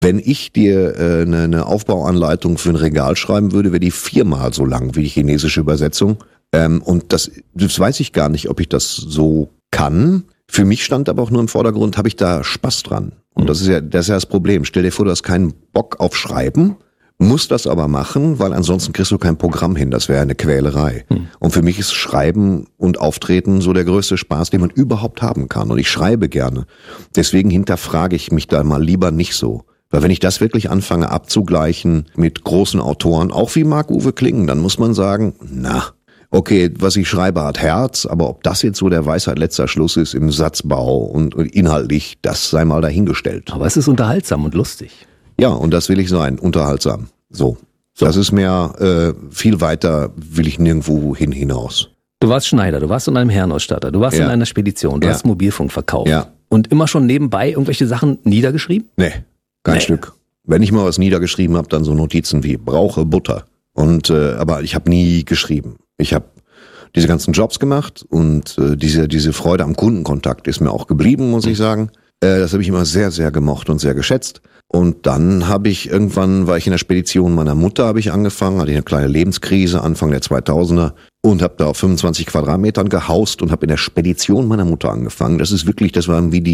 Wenn ich dir eine Aufbauanleitung für ein Regal schreiben würde, wäre die 4-mal so lang wie die chinesische Übersetzung. Und das weiß ich gar nicht, ob ich das so kann. Für mich stand aber auch nur im Vordergrund, habe ich da Spaß dran. Und das ist ja das Problem. Stell dir vor, du hast keinen Bock auf Schreiben, musst das aber machen, weil ansonsten kriegst du kein Programm hin. Das wäre eine Quälerei. Und für mich ist Schreiben und Auftreten so der größte Spaß, den man überhaupt haben kann. Und ich schreibe gerne. Deswegen hinterfrage ich mich da mal lieber nicht so. Weil wenn ich das wirklich anfange abzugleichen mit großen Autoren, auch wie Marc-Uwe Kling, dann muss man sagen, okay, was ich schreibe hat Herz, aber ob das jetzt so der Weisheit letzter Schluss ist im Satzbau und inhaltlich, das sei mal dahingestellt. Aber es ist unterhaltsam und lustig. Ja, und das will ich sein, unterhaltsam. So. Das ist mehr, viel weiter will ich nirgendwo hinaus. Du warst Schneider, du warst in einem Herrenausstatter, du warst in einer Spedition, du hast Mobilfunk verkauft. Ja. Und immer schon nebenbei irgendwelche Sachen niedergeschrieben? Nee. Kein Stück. Wenn ich mal was niedergeschrieben habe, dann so Notizen wie brauche Butter. Und aber ich habe nie geschrieben. Ich habe diese ganzen Jobs gemacht und diese Freude am Kundenkontakt ist mir auch geblieben, muss ich sagen. Das habe ich immer sehr, sehr gemocht und sehr geschätzt. Und dann war ich in der Spedition meiner Mutter, habe ich angefangen, hatte eine kleine Lebenskrise Anfang der 2000er und habe da auf 25 Quadratmetern gehaust und habe in der Spedition meiner Mutter angefangen. Das waren wie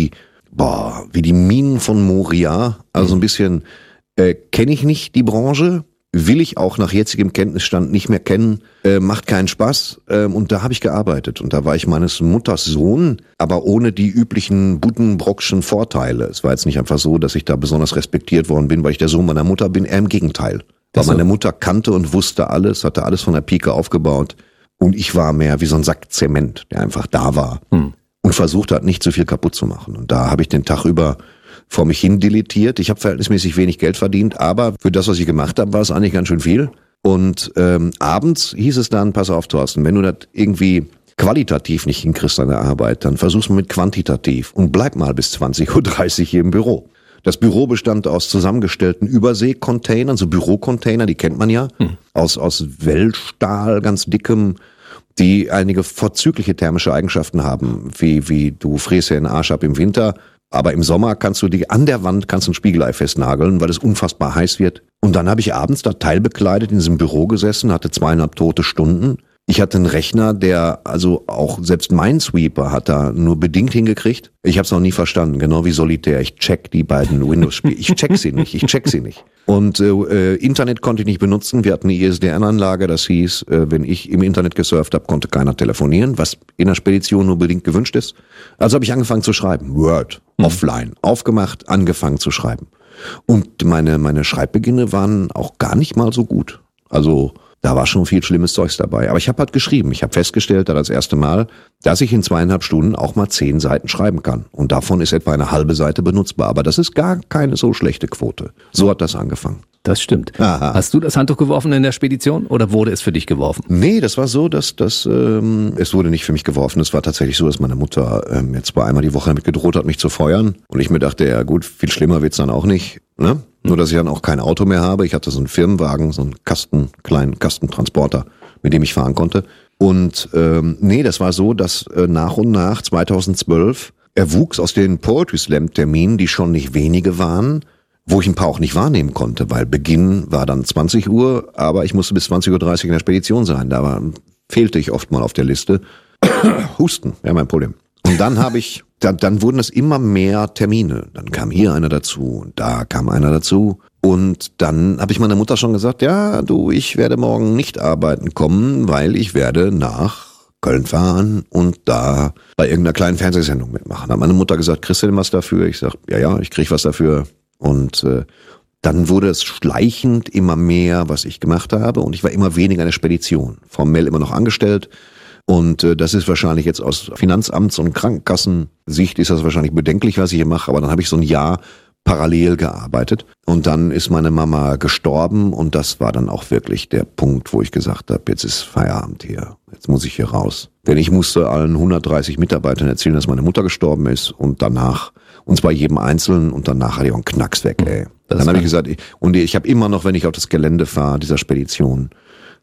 die Minen von Moria. Also ein bisschen kenne ich nicht die Branche, will ich auch nach jetzigem Kenntnisstand nicht mehr kennen, macht keinen Spaß. Und da habe ich gearbeitet. Und da war ich meines Mutters Sohn, aber ohne die üblichen Buddenbrockschen Vorteile. Es war jetzt nicht einfach so, dass ich da besonders respektiert worden bin, weil ich der Sohn meiner Mutter bin. Eher im Gegenteil. Weil meine Mutter kannte und wusste alles, hatte alles von der Pike aufgebaut. Und ich war mehr wie so ein Sack Zement, der einfach da war. Und versucht hat, nicht zu viel kaputt zu machen. Und da habe ich den Tag über vor mich hin dilettiert. Ich habe verhältnismäßig wenig Geld verdient, aber für das, was ich gemacht habe, war es eigentlich ganz schön viel. Und abends hieß es dann, pass auf, Thorsten, wenn du das irgendwie qualitativ nicht hinkriegst an der Arbeit, dann versuch's mal mit quantitativ und bleib mal bis 20:30 Uhr hier im Büro. Das Büro bestand aus zusammengestellten Überseecontainern, so Bürocontainer, die kennt man ja, aus Weltstahl, ganz dickem, die einige vorzügliche thermische Eigenschaften haben, wie du fräst ja den Arsch ab im Winter, aber im Sommer kannst du an der Wand ein Spiegelei festnageln, weil es unfassbar heiß wird. Und dann habe ich abends da teilbekleidet in diesem Büro gesessen, hatte 2,5 tote Stunden. Ich hatte einen Rechner, der, also auch selbst Minesweeper hat da nur bedingt hingekriegt. Ich habe es noch nie verstanden, genau wie Solitär. Ich check die beiden Windows-Spiele. Ich check sie nicht. Und Internet konnte ich nicht benutzen. Wir hatten eine ISDN-Anlage, das hieß, wenn ich im Internet gesurft habe, konnte keiner telefonieren, was in der Spedition nur bedingt gewünscht ist. Also habe ich angefangen zu schreiben. Word, offline, aufgemacht, angefangen zu schreiben. Und meine Schreibbeginne waren auch gar nicht mal so gut. Also da war schon viel schlimmes Zeugs dabei. Aber ich habe halt geschrieben. Ich habe festgestellt, das erste Mal, dass ich in 2,5 Stunden auch mal 10 Seiten schreiben kann. Und davon ist etwa eine halbe Seite benutzbar. Aber das ist gar keine so schlechte Quote. So hat das angefangen. Das stimmt. Aha. Hast du das Handtuch geworfen in der Spedition oder wurde es für dich geworfen? Nee, das war so, dass es wurde nicht für mich geworfen. Es war tatsächlich so, dass meine Mutter jetzt zwar einmal die Woche damit gedroht hat, mich zu feuern. Und ich mir dachte, ja gut, viel schlimmer wird's dann auch nicht. Ne? Nur, dass ich dann auch kein Auto mehr habe. Ich hatte so einen Firmenwagen, so einen kleinen Kastentransporter, mit dem ich fahren konnte. Und das war so, dass nach und nach 2012 erwuchs aus den Poetry Slam Terminen, die schon nicht wenige waren, wo ich ein paar auch nicht wahrnehmen konnte, weil Beginn war dann 20 Uhr, aber ich musste bis 20:30 Uhr in der Spedition sein. Fehlte ich oft mal auf der Liste. Husten, ja, mein Problem. Und dann dann wurden es immer mehr Termine. Dann kam hier einer dazu und da kam einer dazu. Und dann habe ich meiner Mutter schon gesagt, ja, ich werde morgen nicht arbeiten kommen, weil ich werde nach Köln fahren und da bei irgendeiner kleinen Fernsehsendung mitmachen. Da hat meine Mutter gesagt, kriegst du denn was dafür? Ich sag, ja, ich krieg was dafür. Und dann wurde es schleichend immer mehr, was ich gemacht habe. Und ich war immer weniger in der Spedition. Formell immer noch angestellt. Und das ist wahrscheinlich jetzt aus Finanzamts- und Krankenkassensicht ist das wahrscheinlich bedenklich, was ich hier mache. Aber dann habe ich so ein Jahr parallel gearbeitet. Und dann ist meine Mama gestorben. Und das war dann auch wirklich der Punkt, wo ich gesagt habe, jetzt ist Feierabend hier. Jetzt muss ich hier raus. Denn ich musste allen 130 Mitarbeitern erzählen, dass meine Mutter gestorben ist. Und danach, und zwar jedem Einzelnen. Und danach hatte ich auch einen Knacks weg, ey. Dann habe ich gesagt, ich habe immer noch, wenn ich auf das Gelände fahre, dieser Spedition,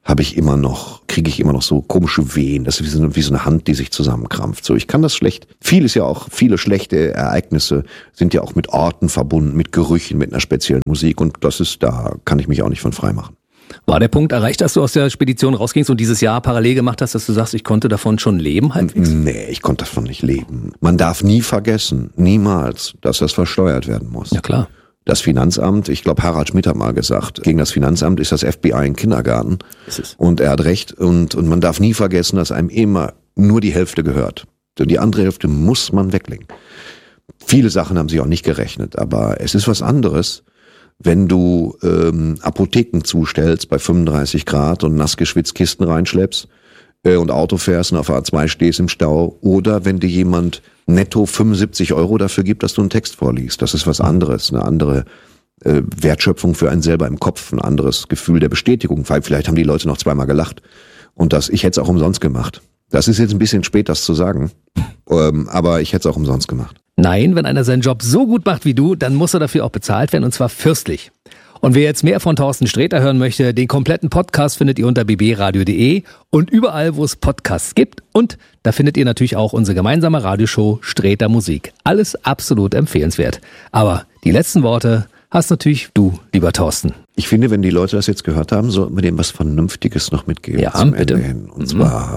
kriege ich immer noch so komische Wehen. Das ist wie so eine Hand, die sich zusammenkrampft. So, ich kann das schlecht. Viele schlechte Ereignisse sind ja auch mit Orten verbunden, mit Gerüchen, mit einer speziellen Musik. Und da kann ich mich auch nicht von frei machen. War der Punkt erreicht, dass du aus der Spedition rausgingst und dieses Jahr parallel gemacht hast, dass du sagst, ich konnte davon schon leben halbwegs? Nee, ich konnte davon nicht leben. Man darf nie vergessen, niemals, dass das versteuert werden muss. Ja, klar. Das Finanzamt, ich glaube, Harald Schmidt hat mal gesagt, gegen das Finanzamt ist das FBI ein Kindergarten. Ist es. Und er hat recht. Und man darf nie vergessen, dass einem immer nur die Hälfte gehört. Die andere Hälfte muss man weglegen. Viele Sachen haben sie auch nicht gerechnet, aber es ist was anderes, wenn du Apotheken zustellst bei 35 Grad und nass geschwitzt Kisten reinschleppst und Auto fährst und auf A2 stehst im Stau, oder wenn dir jemand netto 75 € dafür gibt, dass du einen Text vorliest. Das ist was anderes, eine andere Wertschöpfung für einen selber im Kopf, ein anderes Gefühl der Bestätigung. Vielleicht haben die Leute noch zweimal gelacht und ich hätte es auch umsonst gemacht. Das ist jetzt ein bisschen spät, das zu sagen, aber ich hätte es auch umsonst gemacht. Nein, wenn einer seinen Job so gut macht wie du, dann muss er dafür auch bezahlt werden, und zwar fürstlich. Und wer jetzt mehr von Thorsten Sträter hören möchte, den kompletten Podcast findet ihr unter bbradio.de und überall, wo es Podcasts gibt. Und da findet ihr natürlich auch unsere gemeinsame Radioshow Sträter Musik. Alles absolut empfehlenswert. Aber die letzten Worte hast natürlich du, lieber Thorsten. Ich finde, wenn die Leute das jetzt gehört haben, sollten wir dem was Vernünftiges noch mitgeben. Ja, zum bitte. Ende hin. Und zwar,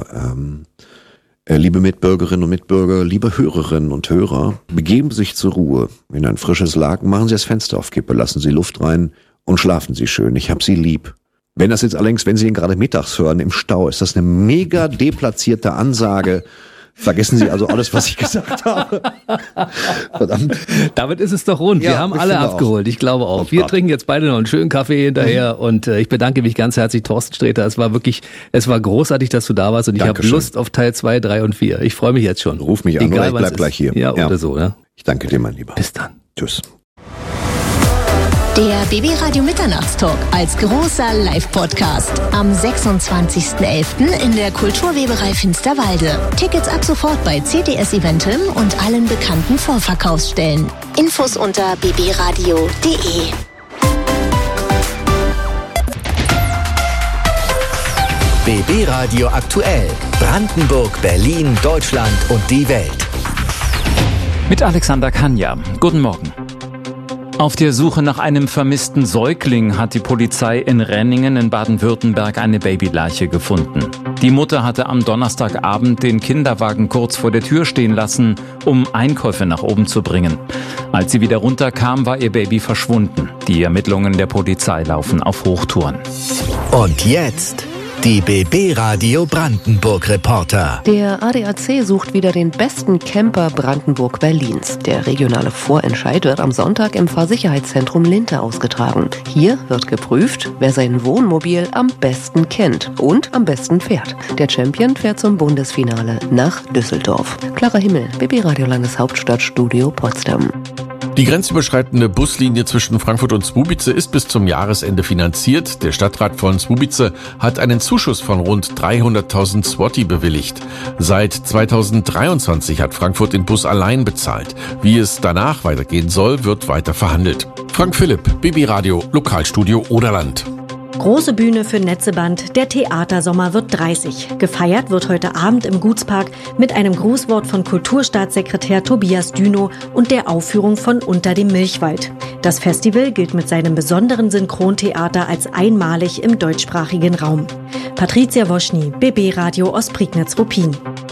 liebe Mitbürgerinnen und Mitbürger, liebe Hörerinnen und Hörer, begeben Sie sich zur Ruhe in ein frisches Laken, machen Sie das Fenster auf Kippe, lassen Sie Luft rein und schlafen Sie schön. Ich hab Sie lieb. Wenn Sie ihn gerade mittags hören im Stau, ist das eine mega deplatzierte Ansage. Vergessen Sie also alles, was ich gesagt habe. Verdammt. Damit ist es doch rund. Ja, wir haben alle abgeholt. Ich glaube auch. Wir trinken jetzt beide noch einen schönen Kaffee hinterher und ich bedanke mich ganz herzlich, Thorsten Sträter. Es war großartig, dass du da warst und ich habe Lust auf Teil 2, 3 und 4. Ich freue mich jetzt schon. Ruf mich an, oder ich bleib gleich hier. Ja, oder so. Ja. Ich danke dir, mein Lieber. Bis dann. Tschüss. Der BB Radio Mitternachtstalk als großer Live-Podcast am 26.11. in der Kulturweberei Finsterwalde. Tickets ab sofort bei CTS Eventim und allen bekannten Vorverkaufsstellen. Infos unter bbradio.de. BB Radio aktuell. Brandenburg, Berlin, Deutschland und die Welt. Mit Alexander Kanja. Guten Morgen. Auf der Suche nach einem vermissten Säugling hat die Polizei in Renningen in Baden-Württemberg eine Babyleiche gefunden. Die Mutter hatte am Donnerstagabend den Kinderwagen kurz vor der Tür stehen lassen, um Einkäufe nach oben zu bringen. Als sie wieder runterkam, war ihr Baby verschwunden. Die Ermittlungen der Polizei laufen auf Hochtouren. Und jetzt die BB Radio Brandenburg Reporter. Der ADAC sucht wieder den besten Camper Brandenburg-Berlins. Der regionale Vorentscheid wird am Sonntag im Fahrsicherheitszentrum Linte ausgetragen. Hier wird geprüft, wer sein Wohnmobil am besten kennt und am besten fährt. Der Champion fährt zum Bundesfinale nach Düsseldorf. Klarer Himmel, BB Radio Landeshauptstadtstudio Potsdam. Die grenzüberschreitende Buslinie zwischen Frankfurt und Słubice ist bis zum Jahresende finanziert. Der Stadtrat von Słubice hat einen Zuschuss von rund 300.000 Zloty bewilligt. Seit 2023 hat Frankfurt den Bus allein bezahlt. Wie es danach weitergehen soll, wird weiter verhandelt. Frank Philipp, BB Radio, Lokalstudio Oderland. Große Bühne für Netzeband, der Theatersommer wird 30. Gefeiert wird heute Abend im Gutspark mit einem Grußwort von Kulturstaatssekretär Tobias Dünow und der Aufführung von Unter dem Milchwald. Das Festival gilt mit seinem besonderen Synchrontheater als einmalig im deutschsprachigen Raum. Patricia Woschny, BB Radio Ostprignitz-Ruppin.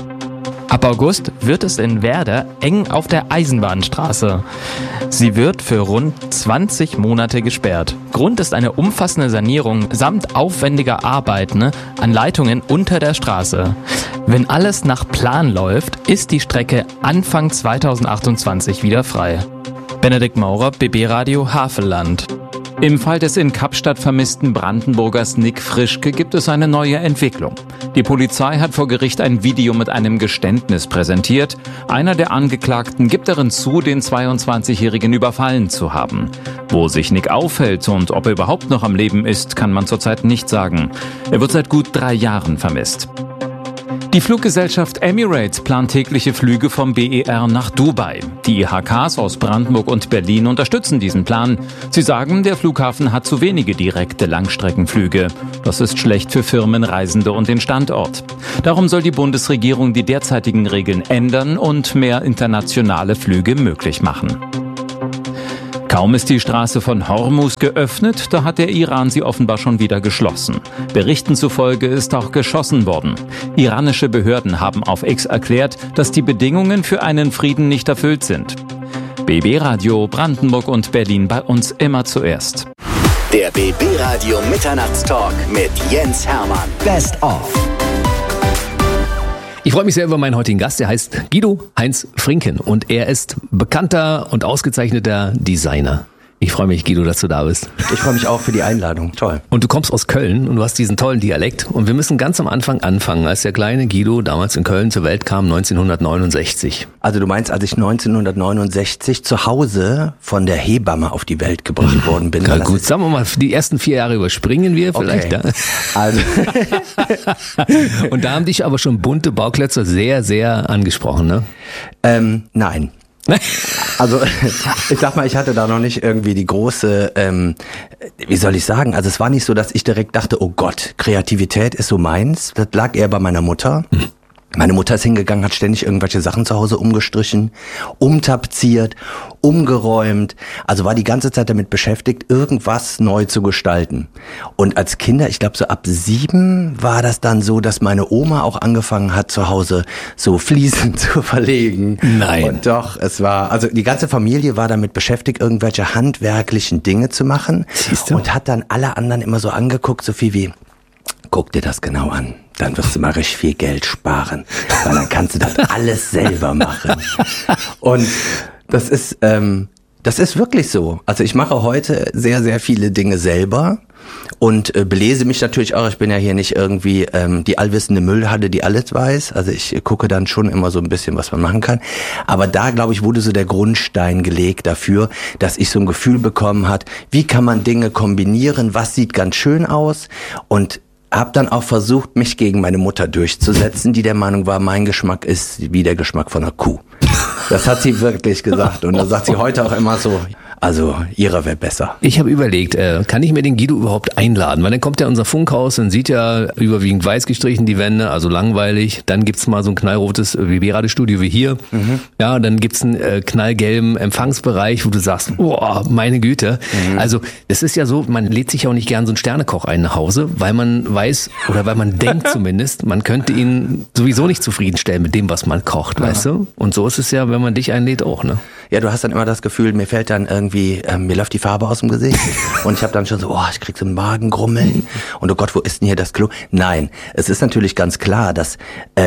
Ab August wird es in Werder eng auf der Eisenbahnstraße. Sie wird für rund 20 Monate gesperrt. Grund ist eine umfassende Sanierung samt aufwendiger Arbeiten an Leitungen unter der Straße. Wenn alles nach Plan läuft, ist die Strecke Anfang 2028 wieder frei. Benedikt Maurer, BB Radio Havelland. Im Fall des in Kapstadt vermissten Brandenburgers Nick Frischke gibt es eine neue Entwicklung. Die Polizei hat vor Gericht ein Video mit einem Geständnis präsentiert. Einer der Angeklagten gibt darin zu, den 22-Jährigen überfallen zu haben. Wo sich Nick aufhält und ob er überhaupt noch am Leben ist, kann man zurzeit nicht sagen. Er wird seit gut 3 Jahren vermisst. Die Fluggesellschaft Emirates plant tägliche Flüge vom BER nach Dubai. Die IHKs aus Brandenburg und Berlin unterstützen diesen Plan. Sie sagen, der Flughafen hat zu wenige direkte Langstreckenflüge. Das ist schlecht für Firmen, Reisende und den Standort. Darum soll die Bundesregierung die derzeitigen Regeln ändern und mehr internationale Flüge möglich machen. Kaum ist die Straße von Hormuz geöffnet, da hat der Iran sie offenbar schon wieder geschlossen. Berichten zufolge ist auch geschossen worden. Iranische Behörden haben auf X erklärt, dass die Bedingungen für einen Frieden nicht erfüllt sind. BB Radio Brandenburg und Berlin, bei uns immer zuerst. Der BB Radio Mitternachtstalk mit Jens Hermann. Best of. Ich freue mich sehr über meinen heutigen Gast. Er heißt Guido Heinz Frinken und er ist bekannter und ausgezeichneter Designer. Ich freue mich, Guido, dass du da bist. Ich freue mich auch für die Einladung. Toll. Und du kommst aus Köln und du hast diesen tollen Dialekt. Und wir müssen ganz am Anfang anfangen, als der kleine Guido damals in Köln zur Welt kam, 1969. Also du meinst, als ich 1969 zu Hause von der Hebamme auf die Welt gebracht worden bin? Ja, gut, sagen wir mal, die ersten 4 Jahre überspringen wir vielleicht. Okay. Ja. Also. Und da haben dich aber schon bunte Bauklötze sehr, sehr angesprochen, ne? Nein. Also ich sag mal, ich hatte da noch nicht irgendwie die große, wie soll ich sagen, also es war nicht so, dass ich direkt dachte, oh Gott, Kreativität ist so meins. Das lag eher bei meiner Mutter. Meine Mutter ist hingegangen, hat ständig irgendwelche Sachen zu Hause umgestrichen, umtapeziert, umgeräumt. Also war die ganze Zeit damit beschäftigt, irgendwas neu zu gestalten. Und als Kinder, ich glaube so ab 7 war das dann so, dass meine Oma auch angefangen hat, zu Hause so Fliesen zu verlegen. Nein. Und doch, es war, also die ganze Familie war damit beschäftigt, irgendwelche handwerklichen Dinge zu machen. Siehst du? Und hat dann alle anderen immer so angeguckt, so viel wie, guck dir das genau an. Dann wirst du mal richtig viel Geld sparen, weil dann kannst du das alles selber machen. Und das ist wirklich so. Also ich mache heute sehr, sehr viele Dinge selber und belese mich natürlich auch. Ich bin ja hier nicht irgendwie die allwissende Müllhalde, die alles weiß. Also ich gucke dann schon immer so ein bisschen, was man machen kann. Aber da, glaube ich, wurde so der Grundstein gelegt dafür, dass ich so ein Gefühl bekommen hat, wie kann man Dinge kombinieren, was sieht ganz schön aus, und habe dann auch versucht, mich gegen meine Mutter durchzusetzen, die der Meinung war, mein Geschmack ist wie der Geschmack von einer Kuh. Das hat sie wirklich gesagt. Und da sagt sie heute auch immer so, also ihrer wäre besser. Ich habe überlegt, kann ich mir den Guido überhaupt einladen? Weil dann kommt ja unser Funkhaus und sieht ja überwiegend weiß gestrichen die Wände, also langweilig. Dann gibt's mal so ein knallrotes BB-Radio-Studio wie hier. Mhm. Ja, dann gibt's einen knallgelben Empfangsbereich, wo du sagst, oh, meine Güte. Mhm. Also es ist ja so, man lädt sich auch nicht gern so einen Sternekoch ein nach Hause, weil man weiß, oder weil man denkt zumindest, man könnte ihn sowieso nicht zufriedenstellen mit dem, was man kocht, weißt du? Und so ist es ja, wenn man dich einlädt auch, ne? Ja, du hast dann immer das Gefühl, mir fällt dann irgendwie, mir läuft die Farbe aus dem Gesicht und ich habe dann schon so, oh, ich krieg so einen Magengrummeln und oh Gott, wo ist denn hier das Klo? Nein, es ist natürlich ganz klar, dass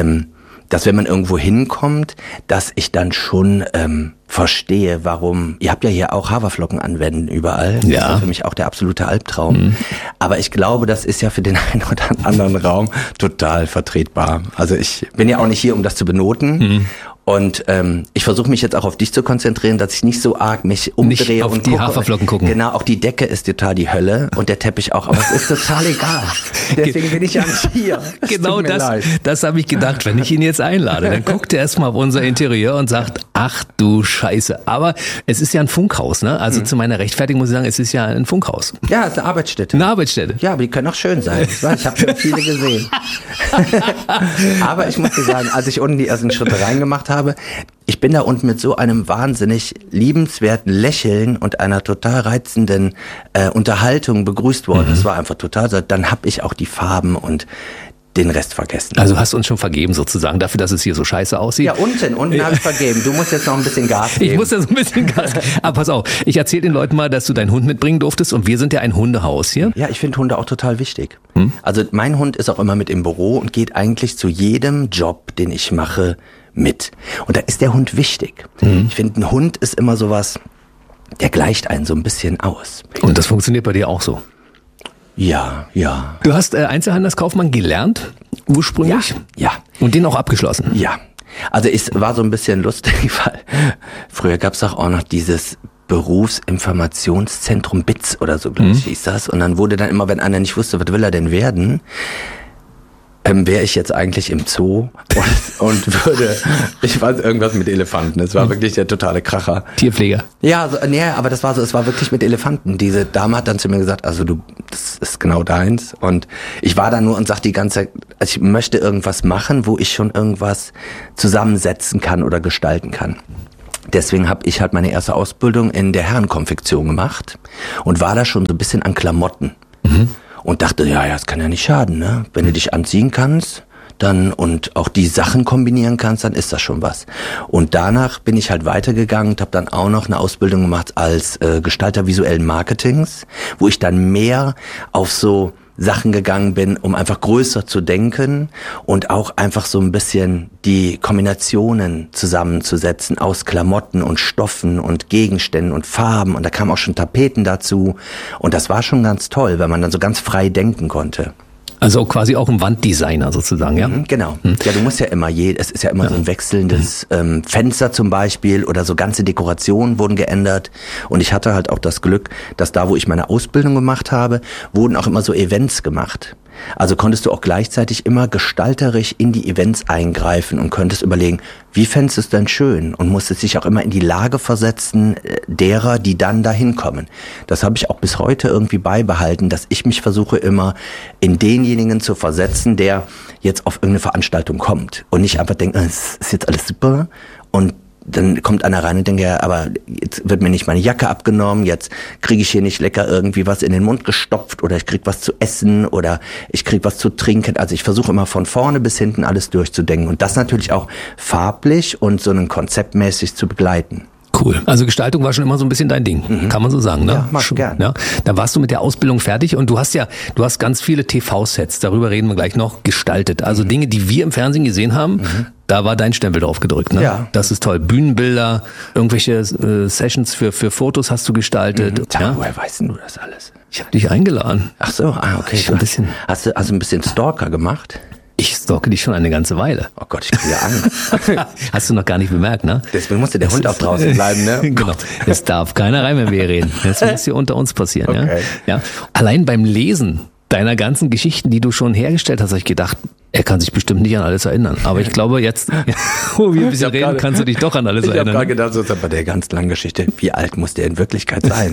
wenn man irgendwo hinkommt, dass ich dann schon verstehe, warum, ihr habt ja hier auch Haferflocken anwenden überall. Ja. Das ist für mich auch der absolute Albtraum. Mhm. Aber ich glaube, das ist ja für den einen oder anderen Raum total vertretbar. Also ich bin ja auch nicht hier, um das zu benoten. Mhm. Und ich versuche mich jetzt auch auf dich zu konzentrieren, dass ich nicht so arg mich umdrehe nicht auf und die gucke. Haferflocken gucken. Genau, auch die Decke ist total die Hölle und der Teppich auch, aber es ist total egal. Deswegen bin ich ja nicht hier. Genau das habe ich gedacht, wenn ich ihn jetzt einlade. Dann guckt er erstmal auf unser Interieur und sagt, ach du Scheiße. Aber es ist ja ein Funkhaus, ne? Also zu meiner Rechtfertigung muss ich sagen, es ist ja ein Funkhaus. Ja, es ist eine Arbeitsstätte. Eine Arbeitsstätte. Ja, aber die können auch schön sein. Ich habe schon viele gesehen. Aber ich muss dir sagen, als ich unten die ersten Schritte reingemacht habe, ich bin da unten mit so einem wahnsinnig liebenswerten Lächeln und einer total reizenden Unterhaltung begrüßt worden. Das war einfach total so. Dann habe ich auch die Farben und den Rest vergessen. Also hast du uns schon vergeben sozusagen dafür, dass es hier so scheiße aussieht? Ja, unten habe ich vergeben. Du musst jetzt noch ein bisschen Gas geben. Ich muss ja so ein bisschen Gas geben. Aber pass auf, ich erzähle den Leuten mal, dass du deinen Hund mitbringen durftest und wir sind ja ein Hundehaus hier. Ja, ich finde Hunde auch total wichtig. Also mein Hund ist auch immer mit im Büro und geht eigentlich zu jedem Job, den ich mache, mit. Und da ist der Hund wichtig. Ich finde, ein Hund ist immer sowas, der gleicht einen so ein bisschen aus. Und das funktioniert bei dir auch so? Ja, ja. Du hast Einzelhandelskaufmann gelernt, ursprünglich? Ja. Und den auch abgeschlossen? Ja. Also es war so ein bisschen lustig, weil früher gab es auch noch dieses Berufsinformationszentrum BITS oder so, glaube ich, hieß das. Und dann wurde dann immer, wenn einer nicht wusste, was will er denn werden, wäre ich jetzt eigentlich im Zoo und würde, ich weiß, irgendwas mit Elefanten. Es war wirklich der totale Kracher. Tierpfleger. Ja, aber das war so, es war wirklich mit Elefanten. Diese Dame hat dann zu mir gesagt, also das ist genau deins. Und ich war da nur und sagte die ganze Zeit, also ich möchte irgendwas machen, wo ich schon irgendwas zusammensetzen kann oder gestalten kann. Deswegen habe ich halt meine erste Ausbildung in der Herrenkonfektion gemacht und war da schon so ein bisschen an Klamotten. Und dachte, ja, das kann ja nicht schaden, ne? Wenn du dich anziehen kannst, dann und auch die Sachen kombinieren kannst, dann ist das schon was. Und danach bin ich halt weitergegangen und habe dann auch noch eine Ausbildung gemacht als Gestalter visuellen Marketings, wo ich dann mehr auf so Sachen gegangen bin, um einfach größer zu denken und auch einfach so ein bisschen die Kombinationen zusammenzusetzen aus Klamotten und Stoffen und Gegenständen und Farben. Und da kamen auch schon Tapeten dazu. Und das war schon ganz toll, weil man dann so ganz frei denken konnte. Also quasi auch ein Wanddesigner sozusagen, ja? Genau. Ja, du musst ja immer es ist ja immer so ein wechselndes Fenster zum Beispiel oder so ganze Dekorationen wurden geändert. Und ich hatte halt auch das Glück, dass da, wo ich meine Ausbildung gemacht habe, wurden auch immer so Events gemacht. Also konntest du auch gleichzeitig immer gestalterisch in die Events eingreifen und könntest überlegen, wie fändest du es denn schön? Und musstest dich auch immer in die Lage versetzen derer, die dann dahin kommen. Das habe ich auch bis heute irgendwie beibehalten, dass ich mich versuche immer in denjenigen zu versetzen, der jetzt auf irgendeine Veranstaltung kommt und nicht einfach denkt, es ist jetzt alles super und dann kommt einer rein und denkt, ja, aber jetzt wird mir nicht meine Jacke abgenommen, jetzt kriege ich hier nicht lecker irgendwie was in den Mund gestopft oder ich krieg was zu essen oder ich krieg was zu trinken. Also ich versuche immer von vorne bis hinten alles durchzudenken und das natürlich auch farblich und so einen konzeptmäßig zu begleiten. Cool. Also Gestaltung war schon immer so ein bisschen dein Ding, kann man so sagen, ne? Ja, mach ich gern. Ja. Dann warst du mit der Ausbildung fertig und du hast ganz viele TV-Sets, darüber reden wir gleich noch, gestaltet. Also Dinge, die wir im Fernsehen gesehen haben, da war dein Stempel drauf gedrückt, ne? Ja. Das ist toll. Bühnenbilder, irgendwelche Sessions für Fotos hast du gestaltet. Ja, woher weißt du das alles? Ich habe dich eingeladen. Ach so, okay. Hast du ein bisschen Stalker gemacht? Ich stalke dich schon eine ganze Weile. Oh Gott, ich kriege ja Angst. Hast du noch gar nicht bemerkt, ne? Deswegen musste der Hund auch draußen bleiben, ne? Genau. Es darf keiner rein, wenn wir hier reden. Das muss hier unter uns passieren, okay. Ja? Allein beim Lesen deiner ganzen Geschichten, die du schon hergestellt hast, habe ich gedacht, er kann sich bestimmt nicht an alles erinnern. Aber ich glaube jetzt, wo wir ein bisschen reden, kannst du dich doch an alles erinnern. Ich habe gerade gedacht, so bei der ganz langen Geschichte, wie alt muss der in Wirklichkeit sein?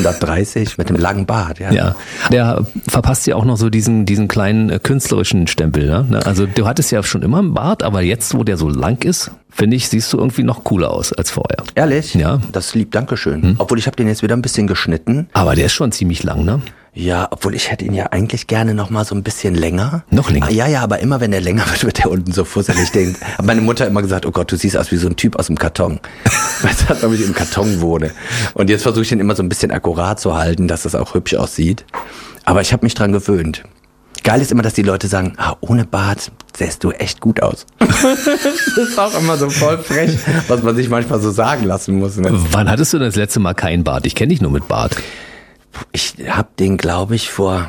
130 mit einem langen Bart, ja. Ja, der verpasst ja auch noch so diesen kleinen künstlerischen Stempel, ne? Also du hattest ja schon immer einen Bart, aber jetzt, wo der so lang ist, finde ich, siehst du irgendwie noch cooler aus als vorher. Ehrlich? Ja. Das ist lieb, Dankeschön. Obwohl ich habe den jetzt wieder ein bisschen geschnitten. Aber der ist schon ziemlich lang, ne? Ja, obwohl ich hätte ihn ja eigentlich gerne noch mal so ein bisschen länger. Noch länger? Ja, aber immer wenn der länger wird der unten so fusselig. Hat meine Mutter immer gesagt, oh Gott, du siehst aus wie so ein Typ aus dem Karton. Weißt du, als ich im Karton wohne. Und jetzt versuche ich den immer so ein bisschen akkurat zu halten, dass das auch hübsch aussieht. Aber ich habe mich dran gewöhnt. Geil ist immer, dass die Leute sagen, ohne Bart sähst du echt gut aus. Das ist auch immer so voll frech, was man sich manchmal so sagen lassen muss. Ne? Wann hattest du das letzte Mal keinen Bart? Ich kenne dich nur mit Bart. Ich habe den, glaube ich, vor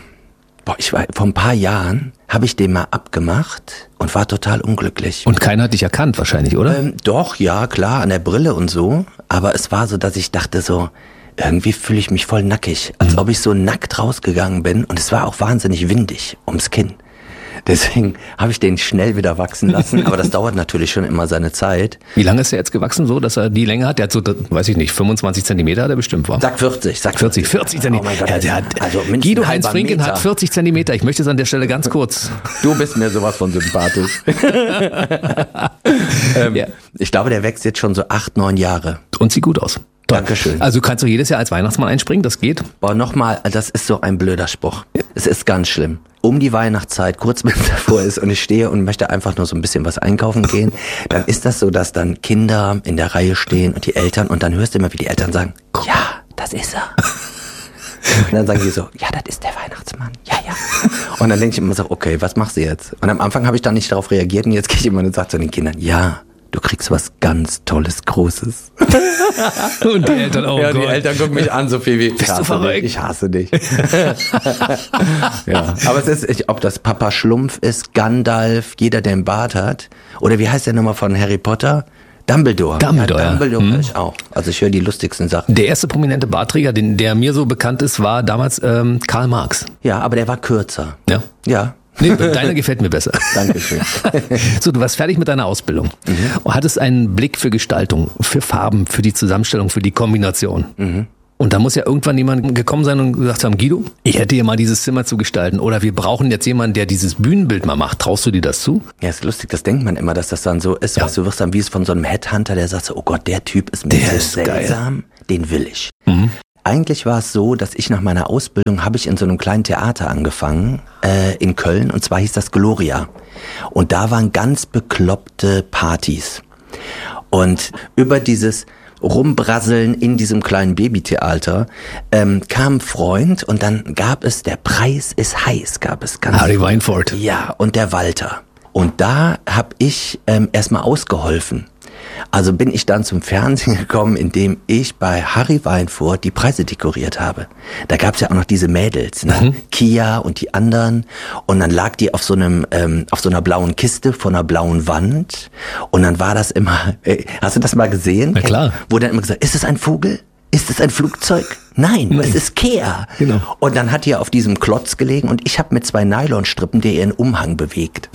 ein paar Jahren habe ich den mal abgemacht und war total unglücklich. Und keiner hat dich erkannt wahrscheinlich, oder? Doch, ja, klar, an der Brille und so. Aber es war so, dass ich dachte so, irgendwie fühle ich mich voll nackig. Als ob ich so nackt rausgegangen bin. Und es war auch wahnsinnig windig ums Kinn. Deswegen habe ich den schnell wieder wachsen lassen, aber das dauert natürlich schon immer seine Zeit. Wie lange ist er jetzt gewachsen, so, dass er die Länge hat? Der hat so, weiß ich nicht, 25 Zentimeter hat er bestimmt, war? Sag 40 Zentimeter. Oh mein Gott, also Guido Heinz Frinken hat 40 Zentimeter. Ich möchte es an der Stelle ganz kurz. Du bist mir sowas von sympathisch. Ja. Ich glaube, der wächst jetzt schon so 8-9 Jahre. Und sieht gut aus. Toll. Dankeschön. Also kannst du jedes Jahr als Weihnachtsmann einspringen, das geht? Boah, nochmal, das ist so ein blöder Spruch. Es ist ganz schlimm. Um die Weihnachtszeit, kurz mit davor ist und ich stehe und möchte einfach nur so ein bisschen was einkaufen gehen, dann ist das so, dass dann Kinder in der Reihe stehen und die Eltern und dann hörst du immer, wie die Eltern sagen, ja, das ist er. Und dann sagen die so, ja, das ist der Weihnachtsmann. Ja. Und dann denke ich immer so, okay, was machst du jetzt? Und am Anfang habe ich dann nicht darauf reagiert und jetzt gehe ich immer und sage zu den Kindern, ja, du kriegst was ganz Tolles, Großes. Und die Eltern, oh ja, Gott. Die Eltern gucken mich an, so viel wie, bist du verrückt? Ich hasse dich. Ja, aber es ist, ob das Papa Schlumpf ist, Gandalf, jeder, der einen Bart hat, oder wie heißt der nochmal von Harry Potter? Dumbledore. Dumbledore höre ich auch. Also ich höre die lustigsten Sachen. Der erste prominente Bartträger, der mir so bekannt ist, war damals Karl Marx. Ja, aber der war kürzer. Ja? Ja. Nee, deiner gefällt mir besser. Dankeschön. So, du warst fertig mit deiner Ausbildung und hattest einen Blick für Gestaltung, für Farben, für die Zusammenstellung, für die Kombination. Und da muss ja irgendwann jemand gekommen sein und gesagt haben, Guido, ich hätte hier mal dieses Zimmer zu gestalten. Oder wir brauchen jetzt jemanden, der dieses Bühnenbild mal macht. Traust du dir das zu? Ja, ist lustig, das denkt man immer, dass das dann so ist. Ja. Du wirst dann wie es von so einem Headhunter, der sagt so, oh Gott, der Typ ist mir so seltsam, den will ich. Eigentlich war es so, dass ich nach meiner Ausbildung habe ich in so einem kleinen Theater angefangen, in Köln, und zwar hieß das Gloria. Und da waren ganz bekloppte Partys. Und über dieses Rumbrasseln in diesem kleinen Babytheater kam ein Freund, und dann gab es Der Preis ist heiß, gab es ganz Harry Weinfurt. Ja, und der Walter. Und da habe ich erstmal ausgeholfen. Also bin ich dann zum Fernsehen gekommen, indem ich bei Harry Weinfurt die Preise dekoriert habe. Da gab's ja auch noch diese Mädels, ne? Kia und die anderen. Und dann lag die auf so einer blauen Kiste vor einer blauen Wand. Und dann war das immer, hast du das mal gesehen? Na klar. Wo dann immer gesagt, ist es ein Vogel? Ist es ein Flugzeug? Nein, es ist Kia. Genau. Und dann hat die auf diesem Klotz gelegen und ich habe mit 2 Nylonstrippen der ihren Umhang bewegt.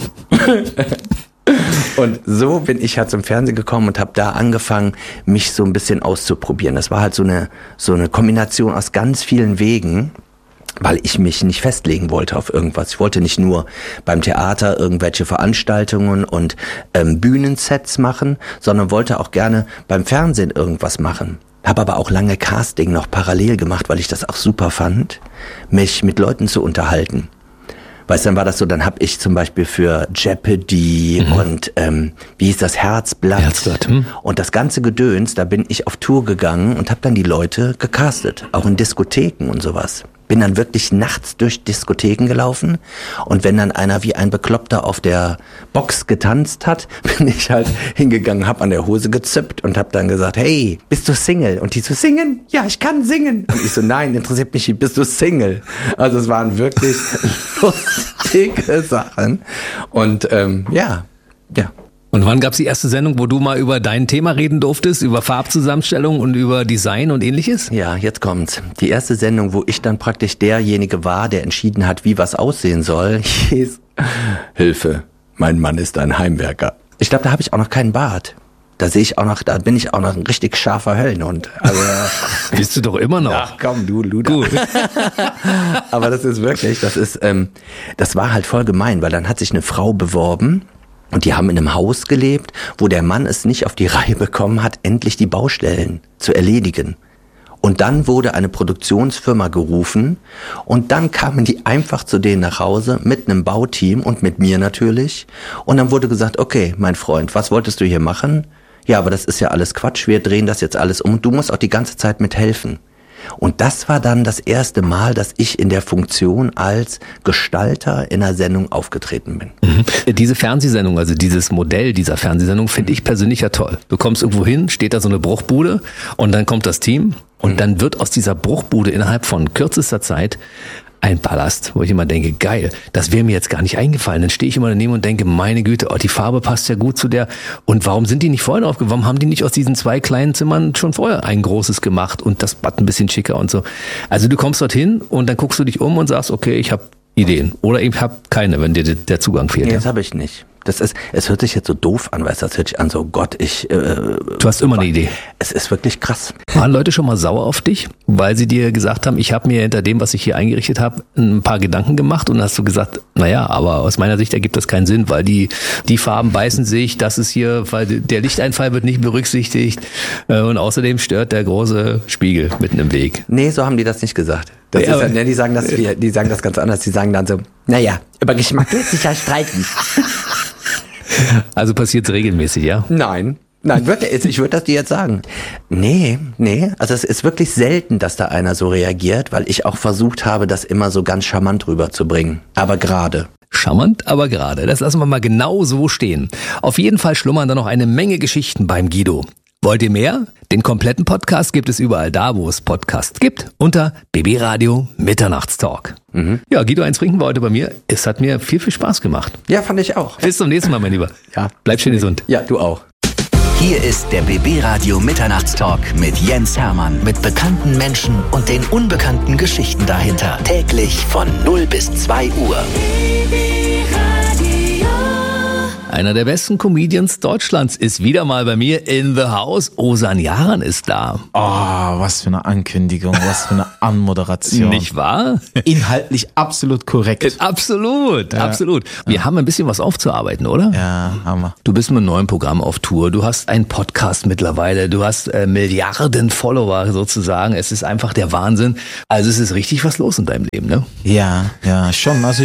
Und so bin ich halt zum Fernsehen gekommen und habe da angefangen, mich so ein bisschen auszuprobieren. Das war halt so eine Kombination aus ganz vielen Wegen, weil ich mich nicht festlegen wollte auf irgendwas. Ich wollte nicht nur beim Theater irgendwelche Veranstaltungen und Bühnensets machen, sondern wollte auch gerne beim Fernsehen irgendwas machen. Habe aber auch lange Casting noch parallel gemacht, weil ich das auch super fand, mich mit Leuten zu unterhalten. Weißt du, dann war das so, dann habe ich zum Beispiel für Jeopardy und wie hieß das, Herzblatt. Und das ganze Gedöns, da bin ich auf Tour gegangen und habe dann die Leute gecastet, auch in Diskotheken und sowas. Bin dann wirklich nachts durch Diskotheken gelaufen, und wenn dann einer wie ein Bekloppter auf der Box getanzt hat, bin ich halt hingegangen, hab an der Hose gezippt und hab dann gesagt, hey, bist du Single? Und die so, singen? Ja, ich kann singen. Und ich so, nein, interessiert mich nicht, bist du Single? Also es waren wirklich lustige Sachen. Und ja. Und wann gab's die erste Sendung, wo du mal über dein Thema reden durftest, über Farbzusammenstellung und über Design und ähnliches? Ja, jetzt kommt's. Die erste Sendung, wo ich dann praktisch derjenige war, der entschieden hat, wie was aussehen soll, hieß Hilfe, mein Mann ist ein Heimwerker. Ich glaube, da habe ich auch noch keinen Bart. Da bin ich auch noch ein richtig scharfer Höllenhund. Also, bist du doch immer noch. Ach komm, du Luder. Gut. Aber das ist wirklich, das war halt voll gemein, weil dann hat sich eine Frau beworben. Und die haben in einem Haus gelebt, wo der Mann es nicht auf die Reihe bekommen hat, endlich die Baustellen zu erledigen. Und dann wurde eine Produktionsfirma gerufen, und dann kamen die einfach zu denen nach Hause mit einem Bauteam und mit mir natürlich. Und dann wurde gesagt, okay, mein Freund, was wolltest du hier machen? Ja, aber das ist ja alles Quatsch, wir drehen das jetzt alles um und du musst auch die ganze Zeit mithelfen. Und das war dann das erste Mal, dass ich in der Funktion als Gestalter in einer Sendung aufgetreten bin. Diese Fernsehsendung, also dieses Modell dieser Fernsehsendung, finde ich persönlich ja toll. Du kommst irgendwo hin, steht da so eine Bruchbude, und dann kommt das Team, und dann wird aus dieser Bruchbude innerhalb von kürzester Zeit ein Palast, wo ich immer denke, geil, das wäre mir jetzt gar nicht eingefallen. Dann stehe ich immer daneben und denke, meine Güte, die Farbe passt ja gut zu der. Und warum sind die nicht vorher draufgekommen? Warum haben die nicht aus diesen 2 kleinen Zimmern schon vorher ein großes gemacht und das Bad ein bisschen schicker und so? Also du kommst dorthin und dann guckst du dich um und sagst, okay, ich habe Ideen. Oder ich habe keine, wenn dir der Zugang fehlt. Nee, das habe ich nicht. Es hört sich jetzt so doof an, weißt du, das hört sich an so, Gott, du hast immer eine Idee. Es ist wirklich krass. Waren Leute schon mal sauer auf dich, weil sie dir gesagt haben, ich habe mir hinter dem, was ich hier eingerichtet habe, ein paar Gedanken gemacht, und dann hast du gesagt, naja, aber aus meiner Sicht ergibt das keinen Sinn, weil die Farben beißen sich, das ist hier, weil der Lichteinfall wird nicht berücksichtigt, und außerdem stört der große Spiegel mitten im Weg. Nee, so haben die das nicht gesagt. Das ist ja, die sagen das ganz anders. Die sagen dann so, naja, über Geschmack lässt sich ja streiten. Also passiert's regelmäßig, ja? Nein, wirklich, ich würde das dir jetzt sagen. Nee, also es ist wirklich selten, dass da einer so reagiert, weil ich auch versucht habe, das immer so ganz charmant rüberzubringen. Aber gerade. Charmant, aber gerade. Das lassen wir mal genau so stehen. Auf jeden Fall schlummern da noch eine Menge Geschichten beim Guido. Wollt ihr mehr? Den kompletten Podcast gibt es überall da, wo es Podcasts gibt, unter BB Radio Mitternachtstalk. Ja, Guido 1 Trinken war heute bei mir. Es hat mir viel Spaß gemacht. Ja, fand ich auch. Bis zum nächsten Mal, mein Lieber. Ja. Bleib schön gesund. Ja, du auch. Hier ist der BB Radio Mitternachtstalk mit Jens Hermann. Mit bekannten Menschen und den unbekannten Geschichten dahinter. Täglich von 0 bis 2 Uhr. Einer der besten Comedians Deutschlands ist wieder mal bei mir in the house. Osan Yaran ist da. Oh, was für eine Ankündigung, was für eine Anmoderation. Nicht wahr? Inhaltlich absolut korrekt. Absolut, absolut. Wir haben ein bisschen was aufzuarbeiten, oder? Ja, haben wir. Du bist mit einem neuen Programm auf Tour. Du hast einen Podcast mittlerweile. Du hast Milliarden Follower sozusagen. Es ist einfach der Wahnsinn. Also es ist richtig was los in deinem Leben, ne? Ja, schon. Also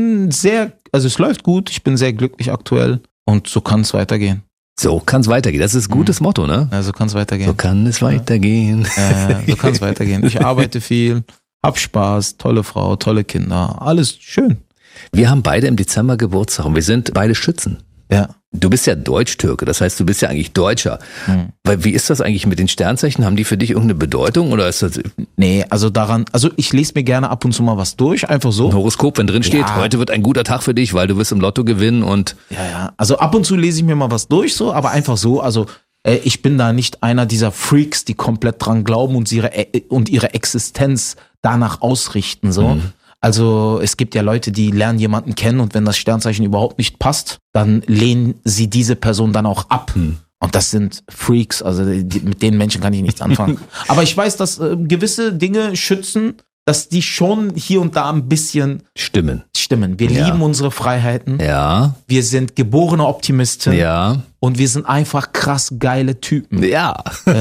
es läuft gut. Ich bin sehr glücklich aktuell. Und so kann es weitergehen. So kann es weitergehen. Das ist ein gutes Motto, ne? Ja, so kann es weitergehen. So kann es weitergehen. So kann es weitergehen. Ich arbeite viel, hab Spaß, tolle Frau, tolle Kinder. Alles schön. Wir haben beide im Dezember Geburtstag und wir sind beide Schützen. Ja. Du bist ja Deutsch-Türke, das heißt, du bist ja eigentlich Deutscher. Weil wie ist das eigentlich mit den Sternzeichen? Haben die für dich irgendeine Bedeutung oder ist das? Nee, also ich lese mir gerne ab und zu mal was durch, einfach so. Ein Horoskop, wenn drin steht, heute wird ein guter Tag für dich, weil du wirst im Lotto gewinnen und. Ja. Also ab und zu lese ich mir mal was durch, so, aber einfach so, also ich bin da nicht einer dieser Freaks, die komplett dran glauben und ihre Existenz danach ausrichten, so. Also es gibt ja Leute, die lernen jemanden kennen und wenn das Sternzeichen überhaupt nicht passt, dann lehnen sie diese Person dann auch ab. Und das sind Freaks, also mit den Menschen kann ich nichts anfangen. Aber ich weiß, dass gewisse Dinge schützen, dass die schon hier und da ein bisschen stimmen. Wir lieben unsere Freiheiten. Ja. Wir sind geborene Optimisten. Ja. Und wir sind einfach krass geile Typen. Ja.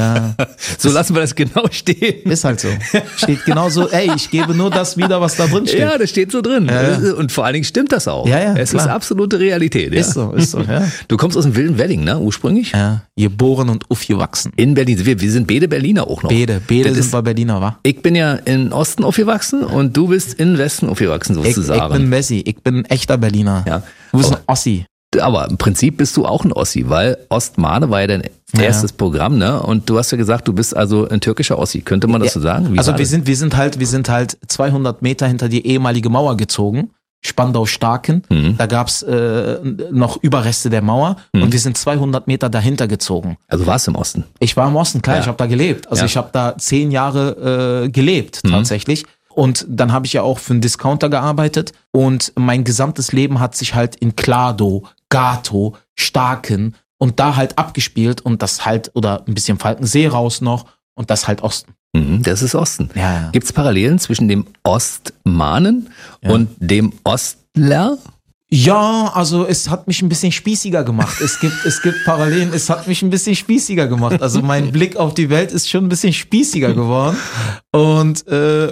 So lassen wir das genau stehen. Ist halt so. Steht genauso, ich gebe nur das wieder, was da drin steht. Ja, das steht so drin. Ja. Und vor allen Dingen stimmt das auch. Ja, es ist absolute Realität. Ja. Ist so, ja. Du kommst aus dem wilden Wedding, ne, ursprünglich? Ja, geboren und aufgewachsen. In Berlin. Wir sind beide Berliner auch noch. Beide sind bei Berliner, wa? Ich bin ja in Osten aufgewachsen und du bist in Westen aufgewachsen, sozusagen. Ich bin Messi, ich bin ein echter Berliner. Ja. Du bist ein Ossi. Aber im Prinzip bist du auch ein Ossi, weil Ostmane war ja dein erstes Programm, ne? Und du hast ja gesagt, du bist also ein türkischer Ossi. Könnte man das so sagen? Also wir sind halt 200 Meter hinter die ehemalige Mauer gezogen. Spandau-Starken. Da gab's noch Überreste der Mauer und wir sind 200 Meter dahinter gezogen. Also warst du im Osten? Ich war im Osten, klar, ich habe da gelebt. Also ich habe da 10 Jahre gelebt tatsächlich. Und dann habe ich ja auch für einen Discounter gearbeitet und mein gesamtes Leben hat sich halt in Klado, Gato, Starken und da halt abgespielt und das halt, oder ein bisschen Falkensee raus noch und das halt Osten. Das ist Osten. Ja. Gibt es Parallelen zwischen dem Ostmanen und dem Ostler? Ja, also es hat mich ein bisschen spießiger gemacht. Es gibt Parallelen, es hat mich ein bisschen spießiger gemacht. Also mein Blick auf die Welt ist schon ein bisschen spießiger geworden. Und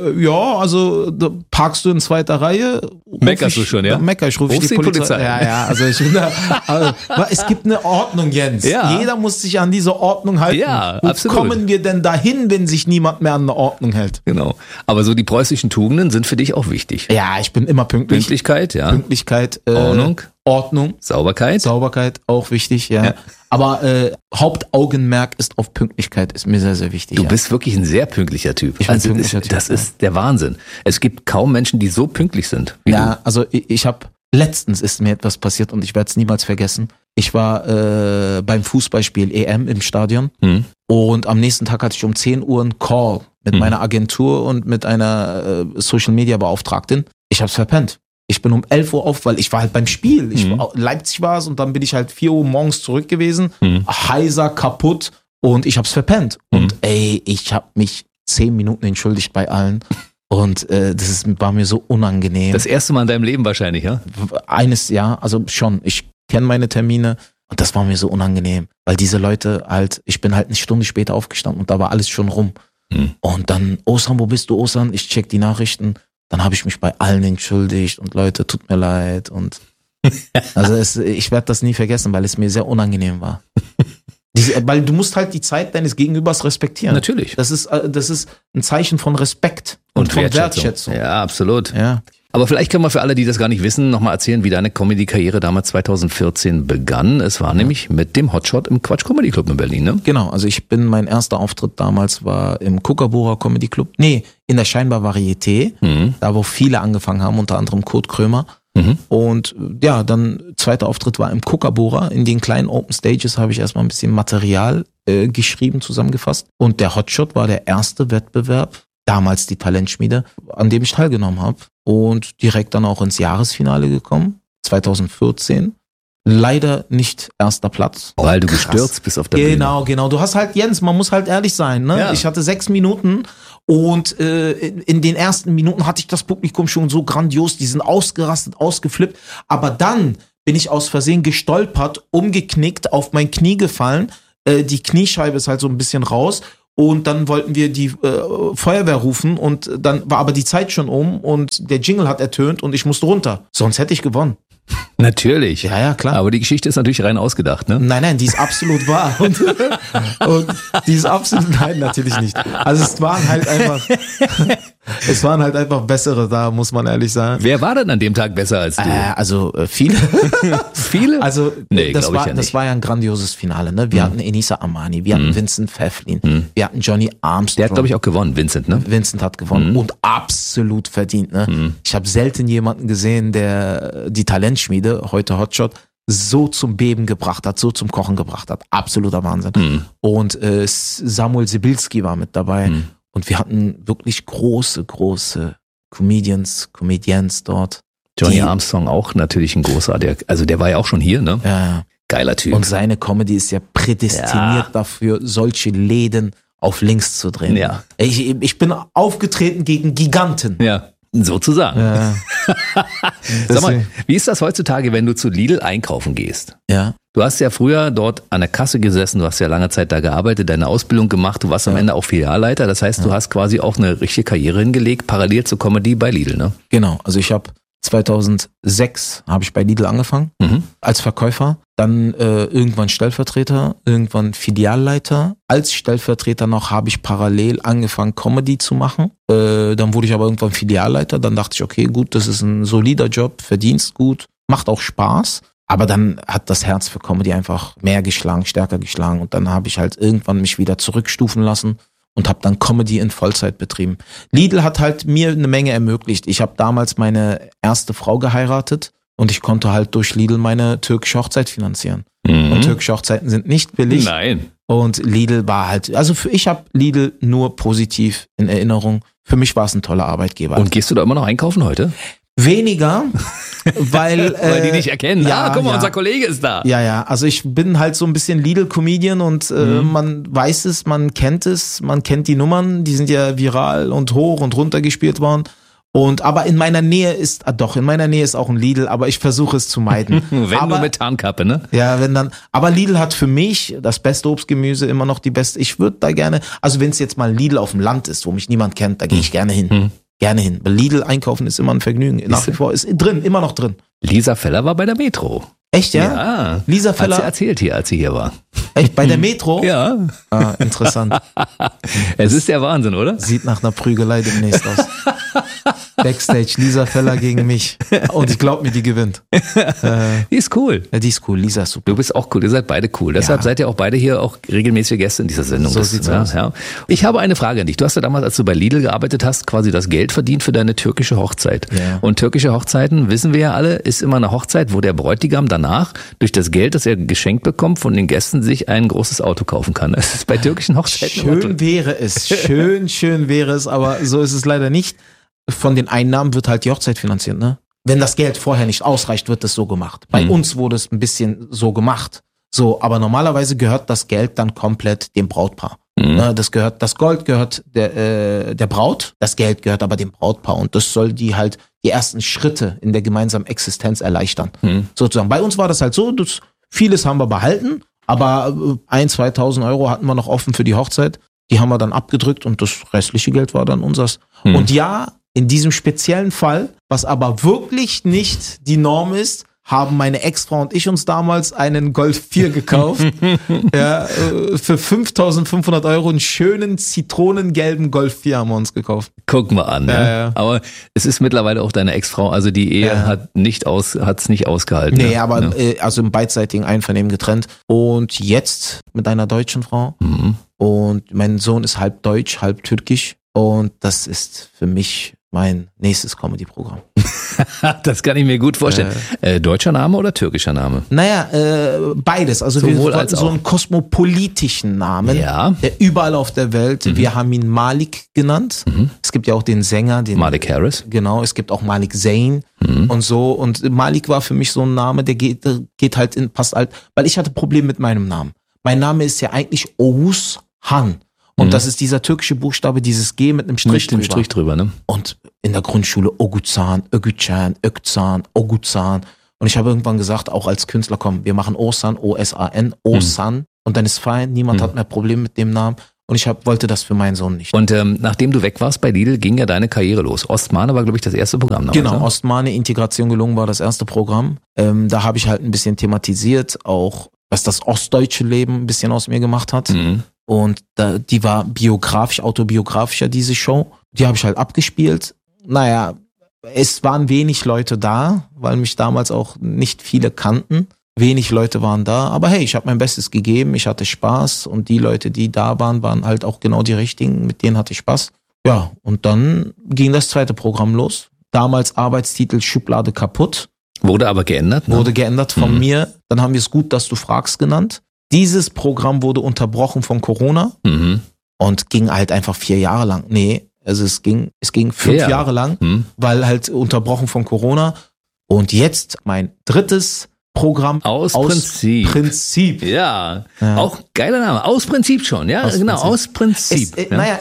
also da parkst du in zweiter Reihe. Meckerst du schon, ja? Ich rufe die Polizei. Ja, also ich bin da. Also, es gibt eine Ordnung, Jens. Ja. Jeder muss sich an diese Ordnung halten. Ja, Wo absolut. kommen wir denn dahin, wenn sich niemand mehr an eine Ordnung hält? Genau. Aber so die preußischen Tugenden sind für dich auch wichtig. Ja, ich bin immer pünktlich. Pünktlichkeit. Ordnung. Sauberkeit, auch wichtig, ja. Aber Hauptaugenmerk ist auf Pünktlichkeit, ist mir sehr, sehr wichtig. Du bist wirklich ein sehr pünktlicher Typ. Ich bin ein pünktlicher Typ. Das ist der Wahnsinn. Es gibt kaum Menschen, die so pünktlich sind wie du. Also ich habe, letztens ist mir etwas passiert und ich werde es niemals vergessen. Ich war beim Fußballspiel EM im Stadion und am nächsten Tag hatte ich um 10 Uhr einen Call mit meiner Agentur und mit einer Social-Media-Beauftragten. Ich hab's verpennt. Ich bin um 11 Uhr auf, weil ich war halt beim Spiel. Leipzig war es und dann bin ich halt 4 Uhr morgens zurück gewesen. Heiser, kaputt und ich hab's verpennt. Und ich habe mich 10 Minuten entschuldigt bei allen. Und war mir so unangenehm. Das erste Mal in deinem Leben wahrscheinlich, ja? Eines Jahr, also schon. Ich kenne meine Termine und das war mir so unangenehm. Weil diese Leute halt, ich bin halt eine Stunde später aufgestanden und da war alles schon rum. Und dann, Osan, wo bist du, Osan? Ich check die Nachrichten. Dann habe ich mich bei allen entschuldigt und Leute, tut mir leid. Und also ich werde das nie vergessen, weil es mir sehr unangenehm war. Weil du musst halt die Zeit deines Gegenübers respektieren. Natürlich. Das ist ein Zeichen von Respekt und von Wertschätzung. Ja, absolut. Ja. Aber vielleicht können wir für alle, die das gar nicht wissen, nochmal erzählen, wie deine Comedy-Karriere damals 2014 begann. Es war nämlich mit dem Hotshot im Quatsch Comedy Club in Berlin, ne? Genau, also mein erster Auftritt damals war im Kookaburra Comedy Club. Nee, in der Scheinbar Varieté, da wo viele angefangen haben, unter anderem Kurt Krömer. Und ja, dann zweiter Auftritt war im Kookaburra. In den kleinen Open Stages habe ich erstmal ein bisschen Material geschrieben, zusammengefasst. Und der Hotshot war der erste Wettbewerb, damals die Talentschmiede, an dem ich teilgenommen habe. Und direkt dann auch ins Jahresfinale gekommen, 2014. Leider nicht erster Platz. Weil du gestürzt bist auf der Bühne. Genau. Du hast halt, Jens, man muss halt ehrlich sein, ne? Ja. Ich hatte 6 Minuten und in den ersten Minuten hatte ich das Publikum schon so grandios, die sind ausgerastet, ausgeflippt, aber dann bin ich aus Versehen gestolpert, umgeknickt, auf mein Knie gefallen, die Kniescheibe ist halt so ein bisschen raus und dann wollten wir die Feuerwehr rufen und dann war aber die Zeit schon um und der Jingle hat ertönt und ich musste runter, sonst hätte ich gewonnen. Natürlich. Ja, klar. Aber die Geschichte ist natürlich rein ausgedacht, ne? Nein, die ist absolut wahr. Und die ist absolut, nein, natürlich nicht. Also es waren halt einfach bessere da, muss man ehrlich sagen. Wer war denn an dem Tag besser als du? Viele. Viele? Also Nee, das glaub ich ja nicht. das war ja ein grandioses Finale. Ne? Wir hatten Enisa Amani, wir hatten Vincent Pfefflin, wir hatten Johnny Armstrong. Der hat, glaube ich, auch gewonnen, Vincent, ne? Vincent hat gewonnen und absolut verdient. Ne? Ich habe selten jemanden gesehen, der die Talentschmiede, heute Hotshot, so zum Beben gebracht hat, so zum Kochen gebracht hat. Absoluter Wahnsinn. Und Samuel Sibilski war mit dabei. Und wir hatten wirklich große Comedians dort. Johnny Armstrong auch natürlich ein großartiger, also der war ja auch schon hier, ne? Ja. Geiler Typ. Und seine Comedy ist ja prädestiniert dafür, solche Läden auf links zu drehen. Ja. Ich bin aufgetreten gegen Giganten. Ja, sozusagen. Ja. Sag mal, wie ist das heutzutage, wenn du zu Lidl einkaufen gehst? Ja. Du hast ja früher dort an der Kasse gesessen, du hast ja lange Zeit da gearbeitet, deine Ausbildung gemacht, du warst am Ende auch Filialleiter, das heißt, du hast quasi auch eine richtige Karriere hingelegt, parallel zur Comedy bei Lidl, ne? Genau, also ich habe 2006 habe ich bei Lidl angefangen als Verkäufer, dann irgendwann Stellvertreter, irgendwann Filialleiter. Als Stellvertreter noch habe ich parallel angefangen Comedy zu machen. Dann wurde ich aber irgendwann Filialleiter, dann dachte ich, okay, gut, das ist ein solider Job, verdienst gut, macht auch Spaß. Aber dann hat das Herz für Comedy einfach mehr geschlagen, stärker geschlagen und dann habe ich halt irgendwann mich wieder zurückstufen lassen und habe dann Comedy in Vollzeit betrieben. Lidl hat halt mir eine Menge ermöglicht. Ich habe damals meine erste Frau geheiratet und ich konnte halt durch Lidl meine türkische Hochzeit finanzieren. Und türkische Hochzeiten sind nicht billig. Nein. Und Lidl war halt, also ich habe Lidl nur positiv in Erinnerung. Für mich war es ein toller Arbeitgeber. Und gehst du da immer noch einkaufen heute? Weniger, weil die dich erkennen. Ja, guck mal, unser Kollege ist da. Ja, also ich bin halt so ein bisschen Lidl-Comedian und man weiß es, man kennt die Nummern, die sind ja viral und hoch und runter gespielt worden. Aber in meiner Nähe ist auch ein Lidl, aber ich versuche es zu meiden. Wenn nur mit Tarnkappe, ne? Ja, aber Lidl hat für mich das beste Obstgemüse, immer noch die beste. Ich würde da gerne, also wenn es jetzt mal ein Lidl auf dem Land ist, wo mich niemand kennt, da gehe ich gerne hin. Gerne hin. Weil Lidl einkaufen ist immer ein Vergnügen. Nach wie vor ist immer noch drin. Lisa Feller war bei der Metro. Echt, ja? Ja. Lisa Feller. Hat sie erzählt hier, als sie hier war. Echt, bei der Metro? Ja. Ah, interessant. Es ist der Wahnsinn, oder? Sieht nach einer Prügelei demnächst aus. Backstage, Lisa Feller gegen mich. Und ich glaube mir, die gewinnt. Die ist cool. Ja, die ist cool. Lisa ist super. Du bist auch cool. Ihr seid beide cool. Deshalb seid ihr auch beide hier auch regelmäßige Gäste in dieser Sendung. So sieht's aus. Ja. Ich habe eine Frage an dich. Du hast ja damals, als du bei Lidl gearbeitet hast, quasi das Geld verdient für deine türkische Hochzeit. Ja. Und türkische Hochzeiten, wissen wir ja alle, ist immer eine Hochzeit, wo der Bräutigam danach durch das Geld, das er geschenkt bekommt, von den Gästen sich ein großes Auto kaufen kann. Das ist bei türkischen Hochzeiten schön wäre es. Schön wäre es, aber so ist es leider nicht. Von den Einnahmen wird halt die Hochzeit finanziert, ne? Wenn das Geld vorher nicht ausreicht, wird es so gemacht. Bei uns wurde es ein bisschen so gemacht. So, aber normalerweise gehört das Geld dann komplett dem Brautpaar. Das Gold gehört der Braut, das Geld gehört aber dem Brautpaar und das soll die ersten Schritte in der gemeinsamen Existenz erleichtern. Sozusagen. Bei uns war das halt so, vieles haben wir behalten, aber 1.000, 2.000 Euro hatten wir noch offen für die Hochzeit. Die haben wir dann abgedrückt und das restliche Geld war dann unseres. Und ja, in diesem speziellen Fall, was aber wirklich nicht die Norm ist, haben meine Ex-Frau und ich uns damals einen Golf 4 gekauft. Ja, für 5.500 Euro einen schönen zitronengelben Golf 4 haben wir uns gekauft. Guck mal an. Ja. Aber es ist mittlerweile auch deine Ex-Frau, also die Ehe hat's nicht ausgehalten. Nee, aber also im beidseitigen Einvernehmen getrennt. Und jetzt mit einer deutschen Frau. Und mein Sohn ist halb deutsch, halb türkisch. Und das ist für mich mein nächstes Comedy-Programm. Das kann ich mir gut vorstellen. Deutscher Name oder türkischer Name? Naja, beides. Also wir wollten so einen kosmopolitischen Namen, der überall auf der Welt, wir haben ihn Malik genannt. Es gibt ja auch den Sänger, Malik Harris. Genau, es gibt auch Malik Zayn. und so. Und Malik war für mich so ein Name, der geht halt passt halt, weil ich hatte Probleme mit meinem Namen. Mein Name ist ja eigentlich Oğuzhan. Und das ist dieser türkische Buchstabe, dieses G mit einem Strich drüber. Strich drüber, ne? Und in der Grundschule Oguzhan, Ögücan, Ökzan, Oguzhan. Und ich habe irgendwann gesagt, auch als Künstler, komm, wir machen Oğuzhan, O-S-A-N, Oğuzhan. Und dann ist fein, niemand hat mehr Probleme mit dem Namen. Und ich wollte das für meinen Sohn nicht. Und nachdem du weg warst bei Lidl, ging ja deine Karriere los. Ostmane war, glaube ich, das erste Programm. Noch, genau, oder? Ostmane, Integration gelungen war das erste Programm. Da habe ich halt ein bisschen thematisiert, auch was das ostdeutsche Leben ein bisschen aus mir gemacht hat. Und die war autobiografischer, diese Show. Die habe ich halt abgespielt. Naja, es waren wenig Leute da, weil mich damals auch nicht viele kannten. Wenig Leute waren da, aber hey, ich habe mein Bestes gegeben, ich hatte Spaß und die Leute, die da waren, waren halt auch genau die richtigen, mit denen hatte ich Spaß. Ja, und dann ging das zweite Programm los. Damals Arbeitstitel Schublade kaputt. Wurde aber geändert, ne? Wurde geändert von mir. Dann haben wir es Gut, dass du fragst genannt. Dieses Programm wurde unterbrochen von Corona und ging halt einfach 4 Jahre lang. Nee, also es ging 5 Jahre lang, weil halt unterbrochen von Corona. Und jetzt mein drittes Programm aus Prinzip. Ja, auch geiler Name. Aus Prinzip schon, ja, aus Prinzip.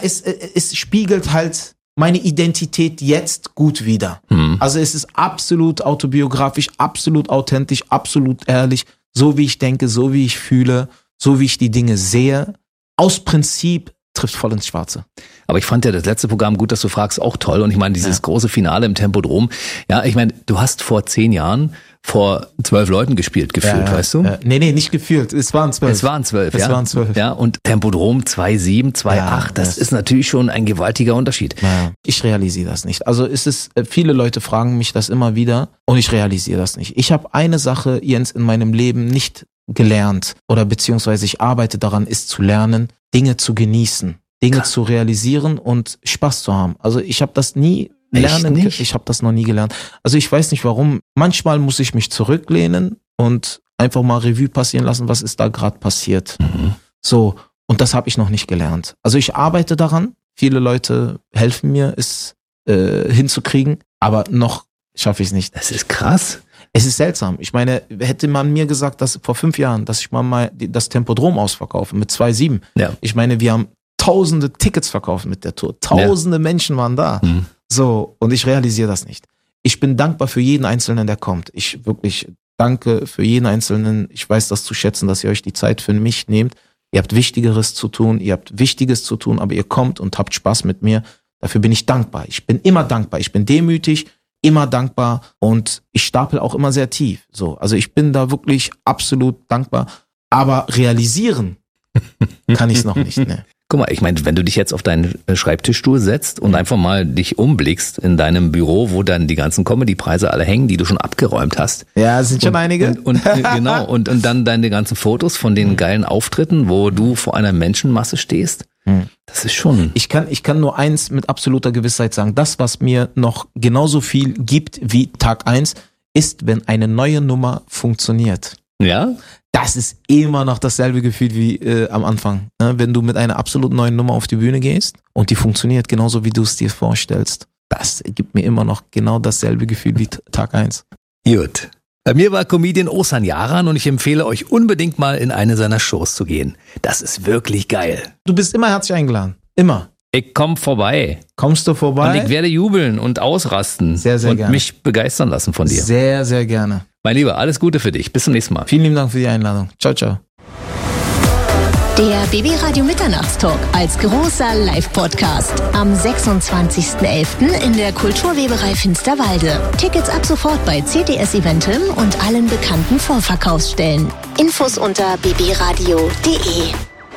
Es spiegelt halt meine Identität jetzt gut wider. Also es ist absolut autobiografisch, absolut authentisch, absolut ehrlich, so wie ich denke, so wie ich fühle, so wie ich die Dinge sehe. Aus Prinzip trifft voll ins Schwarze. Aber ich fand ja das letzte Programm Gut, dass du fragst, auch toll. Und ich meine, dieses große Finale im Tempodrom. Ja, ich meine, du hast vor 10 Jahren vor 12 Leuten gefühlt, weißt du? Nee, nicht gefühlt. Es waren 12. Es waren 12. Ja, und Tempodrom 2,7, 2,8, das ist natürlich schon ein gewaltiger Unterschied. Ja. Ich realisiere das nicht. Also viele Leute fragen mich das immer wieder und ich realisiere das nicht. Ich habe eine Sache, Jens, in meinem Leben nicht gelernt oder beziehungsweise ich arbeite daran, ist zu lernen, Dinge zu genießen, Dinge zu realisieren und Spaß zu haben. Also ich habe das nie lernen. Ich habe das noch nie gelernt. Also ich weiß nicht warum. Manchmal muss ich mich zurücklehnen und einfach mal Revue passieren lassen, was ist da gerade passiert. So, und das habe ich noch nicht gelernt. Also ich arbeite daran. Viele Leute helfen mir, es hinzukriegen, aber noch schaffe ich es nicht. Das ist krass. Es ist seltsam. Ich meine, hätte man mir gesagt, dass vor 5 Jahren, dass ich mal das Tempodrom ausverkaufe mit 2,7. Ja. Ich meine, wir haben tausende Tickets verkauft mit der Tour. Tausende Menschen waren da. So, und ich realisiere das nicht. Ich bin dankbar für jeden Einzelnen, der kommt. Ich wirklich danke für jeden Einzelnen. Ich weiß das zu schätzen, dass ihr euch die Zeit für mich nehmt. Ihr habt Wichtigeres zu tun, ihr habt Wichtiges zu tun, aber ihr kommt und habt Spaß mit mir. Dafür bin ich dankbar. Ich bin immer dankbar. Ich bin demütig, immer dankbar und ich stapel auch immer sehr tief. So, also ich bin da wirklich absolut dankbar. Aber realisieren kann ich es noch nicht. Ne. Guck mal, ich meine, wenn du dich jetzt auf deinen Schreibtischstuhl setzt und einfach mal dich umblickst in deinem Büro, wo dann die ganzen Comedy-Preise alle hängen, die du schon abgeräumt hast. Ja, sind schon einige. Genau, und dann deine ganzen Fotos von den geilen Auftritten, wo du vor einer Menschenmasse stehst. Das ist schon... Ich kann nur eins mit absoluter Gewissheit sagen. Das, was mir noch genauso viel gibt wie Tag 1, ist, wenn eine neue Nummer funktioniert. Ja? Das ist immer noch dasselbe Gefühl wie am Anfang. Ne? Wenn du mit einer absolut neuen Nummer auf die Bühne gehst und die funktioniert genauso, wie du es dir vorstellst. Das gibt mir immer noch genau dasselbe Gefühl wie Tag 1. Gut. Bei mir war Comedian Oğuzhan Yaran und ich empfehle euch unbedingt mal in eine seiner Shows zu gehen. Das ist wirklich geil. Du bist immer herzlich eingeladen. Immer. Ich komm vorbei. Kommst du vorbei? Und ich werde jubeln und ausrasten. Sehr, sehr gerne. Und mich begeistern lassen von dir. Sehr, sehr gerne. Mein Lieber, alles Gute für dich. Bis zum nächsten Mal. Vielen lieben Dank für die Einladung. Ciao, ciao. Der BB Radio Mitternachtstalk als großer Live-Podcast am 26.11. in der Kulturweberei Finsterwalde. Tickets ab sofort bei CTS Eventim und allen bekannten Vorverkaufsstellen. Infos unter bbradio.de.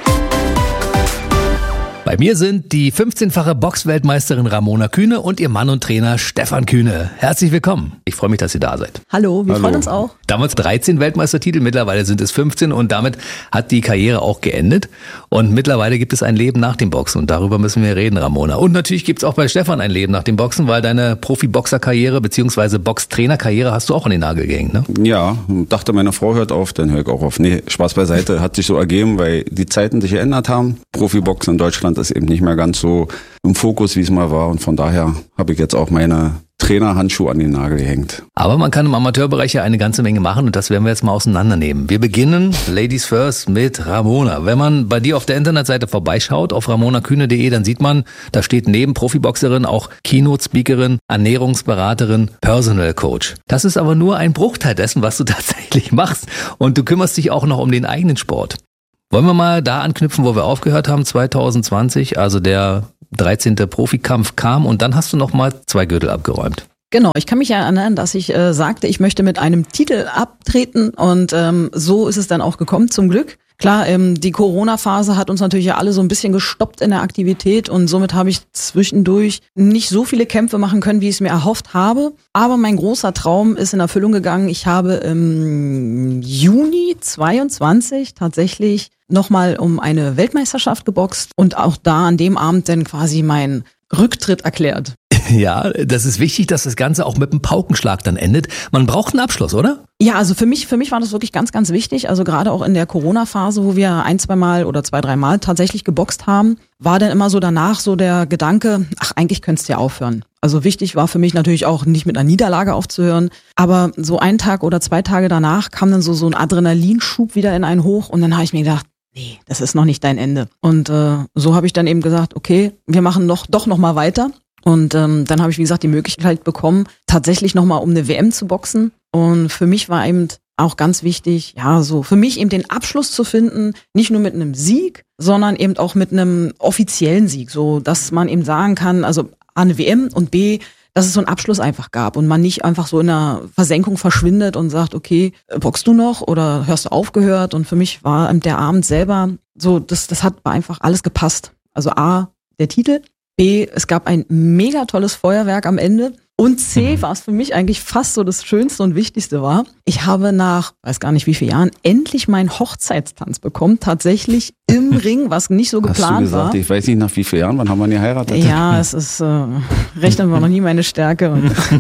Bei mir sind die 15-fache Boxweltmeisterin Ramona Kühne und ihr Mann und Trainer Stefan Kühne. Herzlich willkommen. Ich freue mich, dass ihr da seid. Hallo, wir freuen uns auch. Damals 13 Weltmeistertitel, mittlerweile sind es 15 und damit hat die Karriere auch geendet. Und mittlerweile gibt es ein Leben nach dem Boxen und darüber müssen wir reden, Ramona. Und natürlich gibt es auch bei Stefan ein Leben nach dem Boxen, weil deine Profiboxerkarriere bzw. Boxtrainerkarriere hast du auch an den Nagel gehängt, ne? Ja, dachte meine Frau hört auf, dann höre ich auch auf. Nee, Spaß beiseite, hat sich so ergeben, weil die Zeiten sich geändert haben. Profiboxen in Deutschland ist eben nicht mehr ganz so im Fokus, wie es mal war und von daher habe ich jetzt auch meine Trainerhandschuh an den Nagel gehängt. Aber man kann im Amateurbereich ja eine ganze Menge machen und das werden wir jetzt mal auseinandernehmen. Wir beginnen, Ladies First, mit Ramona. Wenn man bei dir auf der Internetseite vorbeischaut, auf ramonakühne.de, dann sieht man, da steht neben Profiboxerin auch Keynote-Speakerin, Ernährungsberaterin, Personal Coach. Das ist aber nur ein Bruchteil dessen, was du tatsächlich machst. Und du kümmerst dich auch noch um den eigenen Sport. Wollen wir mal da anknüpfen, wo wir aufgehört haben, 2020, also der 13. Profikampf kam und dann hast du noch mal 2 Gürtel abgeräumt. Genau, ich kann mich erinnern, dass ich sagte, ich möchte mit einem Titel abtreten und so ist es dann auch gekommen, zum Glück. Klar, die Corona-Phase hat uns natürlich ja alle so ein bisschen gestoppt in der Aktivität und somit habe ich zwischendurch nicht so viele Kämpfe machen können, wie ich es mir erhofft habe. Aber mein großer Traum ist in Erfüllung gegangen. Ich habe im Juni 22 tatsächlich nochmal um eine Weltmeisterschaft geboxt und auch da an dem Abend dann quasi meinen Rücktritt erklärt. Ja, das ist wichtig, dass das Ganze auch mit einem Paukenschlag dann endet. Man braucht einen Abschluss, oder? Ja, also für mich war das wirklich ganz, ganz wichtig. Also gerade auch in der Corona-Phase, wo wir 1-2 Mal oder 2-3 Mal tatsächlich geboxt haben, war dann immer so danach so der Gedanke, ach, eigentlich könntest du ja aufhören. Also wichtig war für mich natürlich auch nicht mit einer Niederlage aufzuhören, aber so 1 Tag oder 2 Tage danach kam dann so ein Adrenalinschub wieder in einen hoch und dann habe ich mir gedacht, nee, das ist noch nicht dein Ende. Und so habe ich dann eben gesagt, okay, wir machen doch noch mal weiter. Und dann habe ich, wie gesagt, die Möglichkeit bekommen, tatsächlich nochmal um eine WM zu boxen. Und für mich war eben auch ganz wichtig, ja, so für mich eben den Abschluss zu finden, nicht nur mit einem Sieg, sondern eben auch mit einem offiziellen Sieg, so dass man eben sagen kann, also A, eine WM und B, dass es so einen Abschluss einfach gab und man nicht einfach so in einer Versenkung verschwindet und sagt, okay, boxst du noch oder hörst du aufgehört? Und für mich war der Abend selber so, das war einfach alles gepasst. Also A, der Titel, B, es gab ein mega tolles Feuerwerk am Ende und C, was für mich eigentlich fast so das Schönste und Wichtigste war, ich habe nach, weiß gar nicht wie vielen Jahren, endlich meinen Hochzeitstanz bekommen, tatsächlich im Ring, was nicht so geplant Hast du gesagt, war. Ich weiß nicht nach wie vielen Jahren, wann haben wir geheiratet? Ja, es ist, Rechnen war noch nie meine Stärke.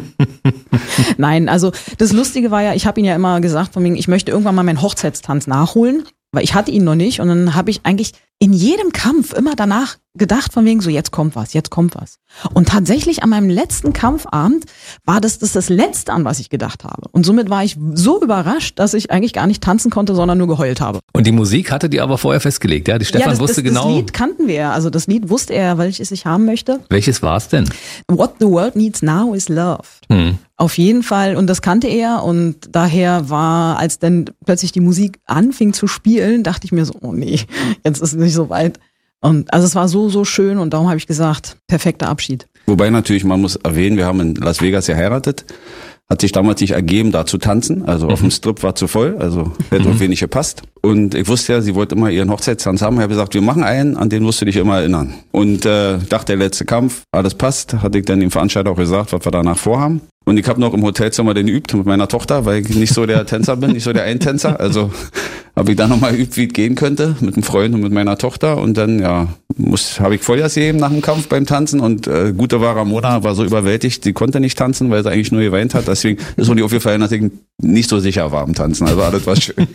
Nein, also das Lustige war ja, ich habe ihn ja immer gesagt, von wegen, ich möchte irgendwann mal meinen Hochzeitstanz nachholen, weil ich hatte ihn noch nicht und dann habe ich eigentlich in jedem Kampf immer danach gedacht von wegen so, jetzt kommt was. Und tatsächlich an meinem letzten Kampfabend war das Letzte, an was ich gedacht habe. Und somit war ich so überrascht, dass ich eigentlich gar nicht tanzen konnte, sondern nur geheult habe. Und die Musik hatte die aber vorher festgelegt, ja? Die Stefan wusste genau. Das Lied kannten wir ja. Also das Lied wusste er, welches ich haben möchte. Welches war es denn? What the world needs now is love. Auf jeden Fall. Und das kannte er. Und daher war, als dann plötzlich die Musik anfing zu spielen, dachte ich mir so, oh nee, jetzt ist es nicht so weit. Und also es war so schön und darum habe ich gesagt, perfekter Abschied. Wobei natürlich, man muss erwähnen, wir haben in Las Vegas geheiratet. Hat sich damals nicht ergeben, da zu tanzen. Also auf dem Strip war zu voll, also hätte auf wenig gepasst. Und ich wusste ja, sie wollte immer ihren Hochzeitstanz haben. Ich habe gesagt, wir machen einen, an den musst du dich immer erinnern. Und dachte, der letzte Kampf, alles passt. Hatte ich dann dem Veranstalter auch gesagt, was wir danach vorhaben. Und ich habe noch im Hotelzimmer den geübt mit meiner Tochter, weil ich nicht so der Tänzer bin, nicht so der Eintänzer. Also habe ich dann nochmal geübt, wie es gehen könnte, mit einem Freund und mit meiner Tochter. Und dann, ja, habe ich Vollgas gegeben nach dem Kampf beim Tanzen. Und gute war, Ramona war so überwältigt, sie konnte nicht tanzen, weil sie eigentlich nur geweint hat. Deswegen ist mir aufgefallen, dass ich nicht so sicher war am Tanzen. Also alles war schön.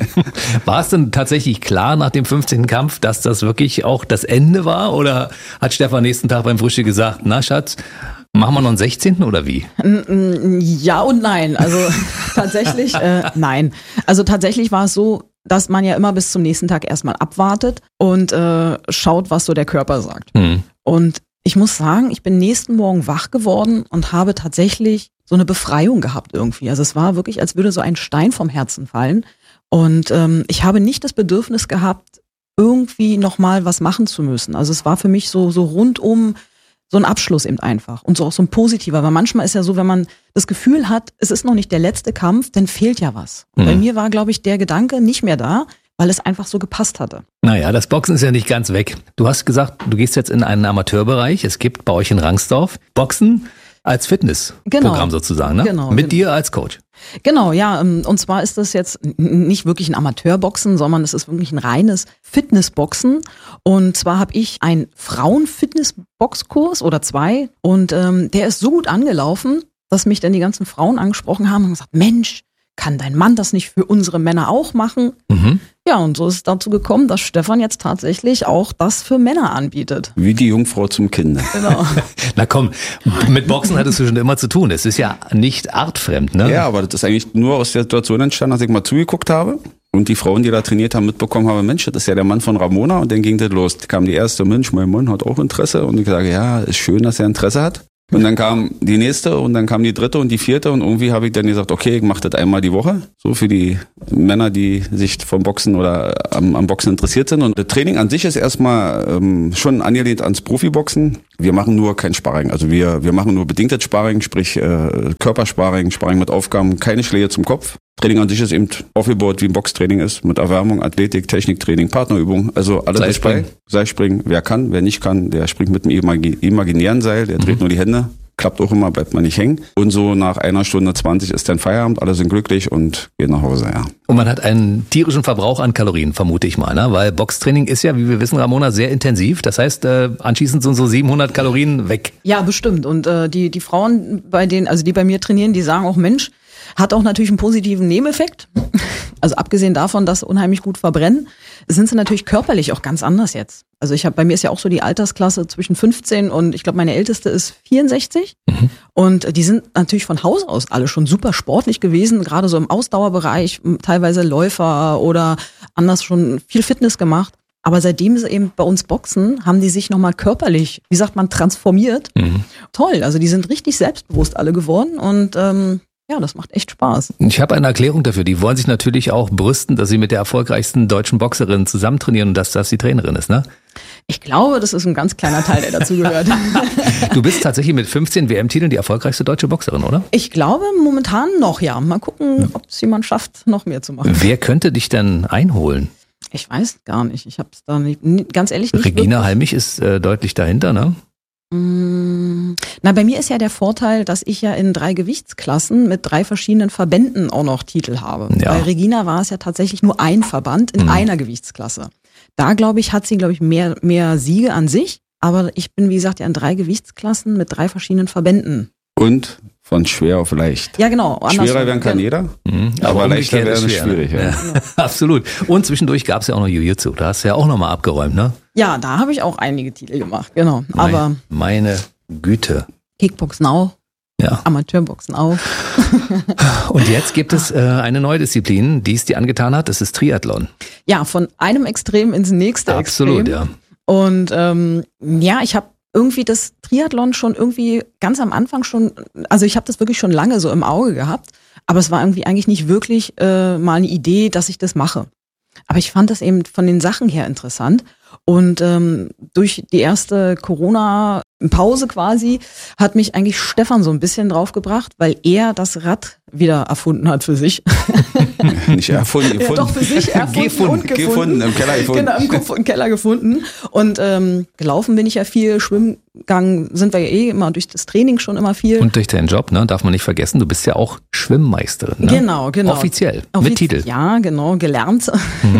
War es denn tatsächlich klar nach dem 15. Kampf, dass das wirklich auch das Ende war? Oder hat Stefan nächsten Tag beim Frühstück gesagt, na Schatz, machen wir noch einen 16. oder wie? Ja und nein. Also tatsächlich, nein. Also tatsächlich war es so, dass man ja immer bis zum nächsten Tag erstmal abwartet und schaut, was so der Körper sagt. Und ich muss sagen, ich bin nächsten Morgen wach geworden und habe tatsächlich so eine Befreiung gehabt irgendwie. Also es war wirklich, als würde so ein Stein vom Herzen fallen. Und ich habe nicht das Bedürfnis gehabt, irgendwie nochmal was machen zu müssen. Also es war für mich so rundum so ein Abschluss eben einfach und so auch so ein positiver, weil manchmal ist ja so, wenn man das Gefühl hat, es ist noch nicht der letzte Kampf, dann fehlt ja was. Und bei mir war, glaube ich, der Gedanke nicht mehr da, weil es einfach so gepasst hatte. Naja, das Boxen ist ja nicht ganz weg. Du hast gesagt, du gehst jetzt in einen Amateurbereich. Es gibt bei euch in Rangsdorf Boxen als Fitnessprogramm sozusagen, ne? Genau. Mit dir als Coach. Genau, ja. Und zwar ist das jetzt nicht wirklich ein Amateurboxen, sondern es ist wirklich ein reines Fitnessboxen. Und zwar habe ich einen Frauen-Fitness-Boxkurs oder 2 und der ist so gut angelaufen, dass mich dann die ganzen Frauen angesprochen haben und gesagt, Mensch, kann dein Mann das nicht für unsere Männer auch machen? Ja, und so ist es dazu gekommen, dass Stefan jetzt tatsächlich auch das für Männer anbietet. Wie die Jungfrau zum Kinde. Genau. Na komm, mit Boxen hattest du schon immer zu tun. Es ist ja nicht artfremd, ne? Ja, aber das ist eigentlich nur aus der Situation entstanden, dass ich mal zugeguckt habe und die Frauen, die da trainiert haben, mitbekommen haben, Mensch, das ist ja der Mann von Ramona, und dann ging das los. Da kam die erste, Mensch, mein Mann hat auch Interesse, und ich sage, ja, ist schön, dass er Interesse hat. Und dann kam die nächste und dann kam die dritte und die vierte, und irgendwie habe ich dann gesagt, okay, ich mache das einmal die Woche, so für die Männer, die sich vom Boxen oder am Boxen interessiert sind. Und das Training an sich ist erstmal schon angelehnt ans Profiboxen. Wir machen nur kein Sparring, also wir machen nur bedingtes Sparring, sprich Körpersparring, Sparring mit Aufgaben, keine Schläge zum Kopf. Training an sich ist eben aufgebaut, wie ein Boxtraining ist, mit Erwärmung, Athletik, Techniktraining, Partnerübung, also alles dabei. Seilspringen, wer kann, wer nicht kann, der springt mit einem imaginären Seil, der dreht nur die Hände, klappt auch immer, bleibt man nicht hängen. Und so nach 1 Stunde 20 ist dann Feierabend, alle sind glücklich und gehen nach Hause, ja. Und man hat einen tierischen Verbrauch an Kalorien, vermute ich mal, ne? Weil Boxtraining ist ja, wie wir wissen, Ramona, sehr intensiv. Das heißt, anschließend sind so 700 Kalorien weg. Ja, bestimmt. Und die Frauen, die bei mir trainieren, die sagen auch, Mensch, hat auch natürlich einen positiven Nebeneffekt. Also abgesehen davon, dass sie unheimlich gut verbrennen, sind sie natürlich körperlich auch ganz anders jetzt. Also bei mir ist ja auch so die Altersklasse zwischen 15 und ich glaube, meine älteste ist 64. Und die sind natürlich von Haus aus alle schon super sportlich gewesen, gerade so im Ausdauerbereich, teilweise Läufer oder anders schon viel Fitness gemacht. Aber seitdem sie eben bei uns boxen, haben die sich nochmal körperlich, wie sagt man, transformiert. Toll, also die sind richtig selbstbewusst alle geworden und ja, das macht echt Spaß. Ich habe eine Erklärung dafür. Die wollen sich natürlich auch brüsten, dass sie mit der erfolgreichsten deutschen Boxerin zusammen trainieren und dass das die Trainerin ist, ne? Ich glaube, das ist ein ganz kleiner Teil, der dazu gehört. Du bist tatsächlich mit 15 WM-Titeln die erfolgreichste deutsche Boxerin, oder? Ich glaube momentan noch, ja. Mal gucken, ob es jemand schafft, noch mehr zu machen. Wer könnte dich denn einholen? Ich weiß gar nicht. Ich habe es da nicht, ganz ehrlich nicht. Regina Halmich ist deutlich dahinter, ne? Na, bei mir ist ja der Vorteil, dass ich ja in 3 Gewichtsklassen mit 3 verschiedenen Verbänden auch noch Titel habe. Ja. Bei Regina war es ja tatsächlich nur ein Verband in einer Gewichtsklasse. Da, glaube ich, hat sie, mehr Siege an sich. Aber ich bin, wie gesagt, ja in 3 Gewichtsklassen mit 3 verschiedenen Verbänden. Und von schwer auf leicht. Ja, genau. Schwerer werden kann jeder, aber leichter werden ist schwierig. Ja. Absolut. Und zwischendurch gab es ja auch noch Jiu-Jitsu. Da hast du ja auch nochmal abgeräumt, ne? Ja, da habe ich auch einige Titel gemacht, genau. Aber meine Güte. Kickboxen auch. Ja. Amateurboxen auch. Und jetzt gibt es eine neue Disziplin, die es dir angetan hat. Das ist Triathlon. Ja, von einem Extrem ins nächste Extrem. Absolut, ja. Und ja, ich habe irgendwie das Triathlon schon irgendwie ganz am Anfang schon, also ich habe das wirklich schon lange so im Auge gehabt, aber es war irgendwie eigentlich nicht wirklich mal eine Idee, dass ich das mache. Aber ich fand das eben von den Sachen her interessant. Und durch die erste Corona-Pause quasi hat mich eigentlich Stefan so ein bisschen draufgebracht, weil er das Rad wieder erfunden hat für sich. Nicht erfunden, ja, doch für sich erfunden gefunden, im Keller gefunden. Genau, im Keller gefunden. Und gelaufen bin ich ja viel, Schwimmgang sind wir ja immer durch das Training schon immer viel. Und durch deinen Job, ne, darf man nicht vergessen, du bist ja auch Schwimmmeisterin. Ne? Genau. Offiziell, mit Titel. Ja, genau, gelernt.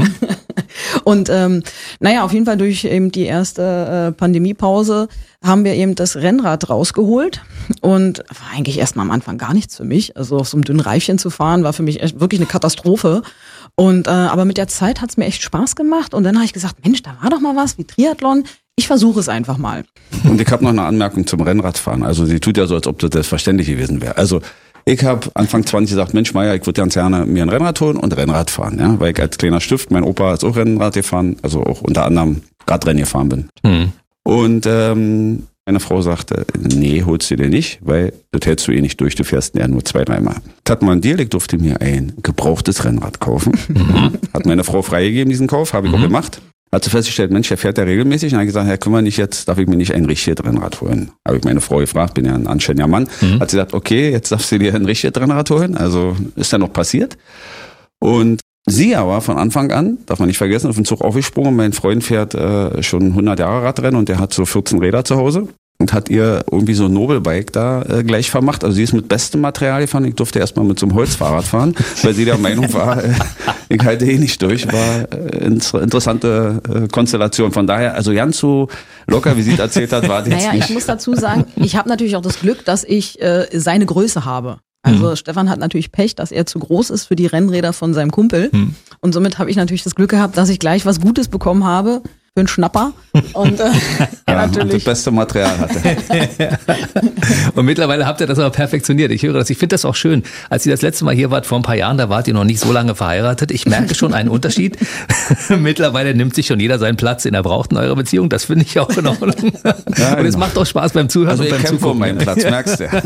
Und naja, auf jeden Fall durch eben die erste Pandemiepause haben wir eben das Rennrad rausgeholt und war eigentlich erstmal am Anfang gar nichts für mich. Also auf so einem dünnen Reifchen zu fahren war für mich echt wirklich eine Katastrophe. Und aber mit der Zeit hat es mir echt Spaß gemacht und dann habe ich gesagt, Mensch, da war doch mal was wie Triathlon. Ich versuche es einfach mal. Und ich habe noch eine Anmerkung zum Rennradfahren. Also sie tut ja so, als ob das selbstverständlich gewesen wäre. Also ich habe Anfang 20 gesagt, Mensch Meier, ich würde ganz gerne mir ein Rennrad holen und Rennrad fahren, ja, weil ich als kleiner Stift, mein Opa ist auch Rennrad gefahren, also auch unter anderem Radrennen gefahren bin. Und meine Frau sagte, nee, holst du dir nicht, weil das hältst du nicht durch, du fährst ja nur 2-3 Mal. Das hat man einen Deal, ich durfte mir ein gebrauchtes Rennrad kaufen. Hat meine Frau freigegeben, diesen Kauf, habe ich auch gemacht. Hat sie festgestellt, Mensch, der fährt ja regelmäßig. Und dann hat gesagt, ja, können wir nicht jetzt, darf ich mir nicht ein richtiges Rennrad holen? Habe ich meine Frau gefragt, bin ja ein anständiger Mann. Hat sie gesagt, okay, jetzt darfst du dir ein richtiges Rennrad holen. Also ist ja noch passiert. Und sie aber von Anfang an, darf man nicht vergessen, auf den Zug aufgesprungen. Mein Freund fährt schon 100 Jahre Radrennen und der hat so 14 Räder zu Hause. Und hat ihr irgendwie so ein Nobelbike da gleich vermacht. Also sie ist mit bestem Material gefahren. Ich durfte erstmal mit so einem Holzfahrrad fahren, weil sie der Meinung war, ich halte nicht durch. War interessante Konstellation. Von daher, also ganz so locker, wie sie es erzählt hat, war das jetzt nicht. Ich muss dazu sagen, ich habe natürlich auch das Glück, dass ich seine Größe habe. Also Stefan hat natürlich Pech, dass er zu groß ist für die Rennräder von seinem Kumpel. Und somit habe ich natürlich das Glück gehabt, dass ich gleich was Gutes bekommen habe für einen Schnapper. Und natürlich das beste Material hatte. Und mittlerweile habt ihr das aber perfektioniert. Ich höre das. Ich finde das auch schön. Als ihr das letzte Mal hier wart, vor ein paar Jahren, da wart ihr noch nicht so lange verheiratet. Ich merke schon einen Unterschied. Mittlerweile nimmt sich schon jeder seinen Platz, den er braucht in eurer Beziehung. Das finde ich auch in Ordnung. Ja, und es macht auch Spaß beim Zuhören also und beim Zugucken. Ich kämpfe um meinen Platz, merkst du.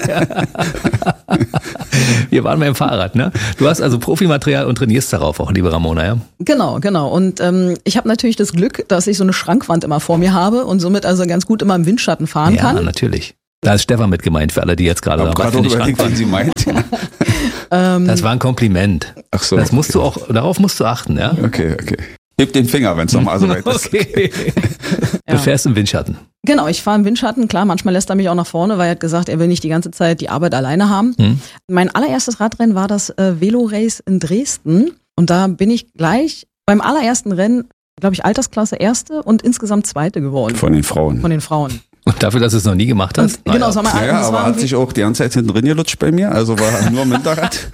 Wir waren beim Fahrrad, ne? Du hast also Profimaterial und trainierst darauf auch, liebe Ramona, ja? Genau. Und ich habe natürlich das Glück, dass ich so eine Schrankwand immer vor mir habe und somit also ganz gut immer im Windschatten fahren kann. Ja, natürlich. Da ist Stefan mit gemeint, für alle, die jetzt gerade dabei sind. Was sie meint. Das war ein Kompliment. Ach so. Das musst du auch, darauf musst du achten, ja? Okay. Heb den Finger, wenn es nochmal so weit ist. Okay. Du fährst im Windschatten. Genau, ich fahre im Windschatten. Klar, manchmal lässt er mich auch nach vorne, weil er hat gesagt, er will nicht die ganze Zeit die Arbeit alleine haben. Mein allererstes Radrennen war das Velo-Race in Dresden. Und da bin ich gleich beim allerersten Rennen, glaube ich, Altersklasse Erste und insgesamt Zweite geworden. Von den Frauen. Und dafür, dass du es noch nie gemacht hast? Und, genau, das war mein aber hat sich auch die ganze Zeit hinten drin gelutscht bei mir, also war nur im Hinterrad.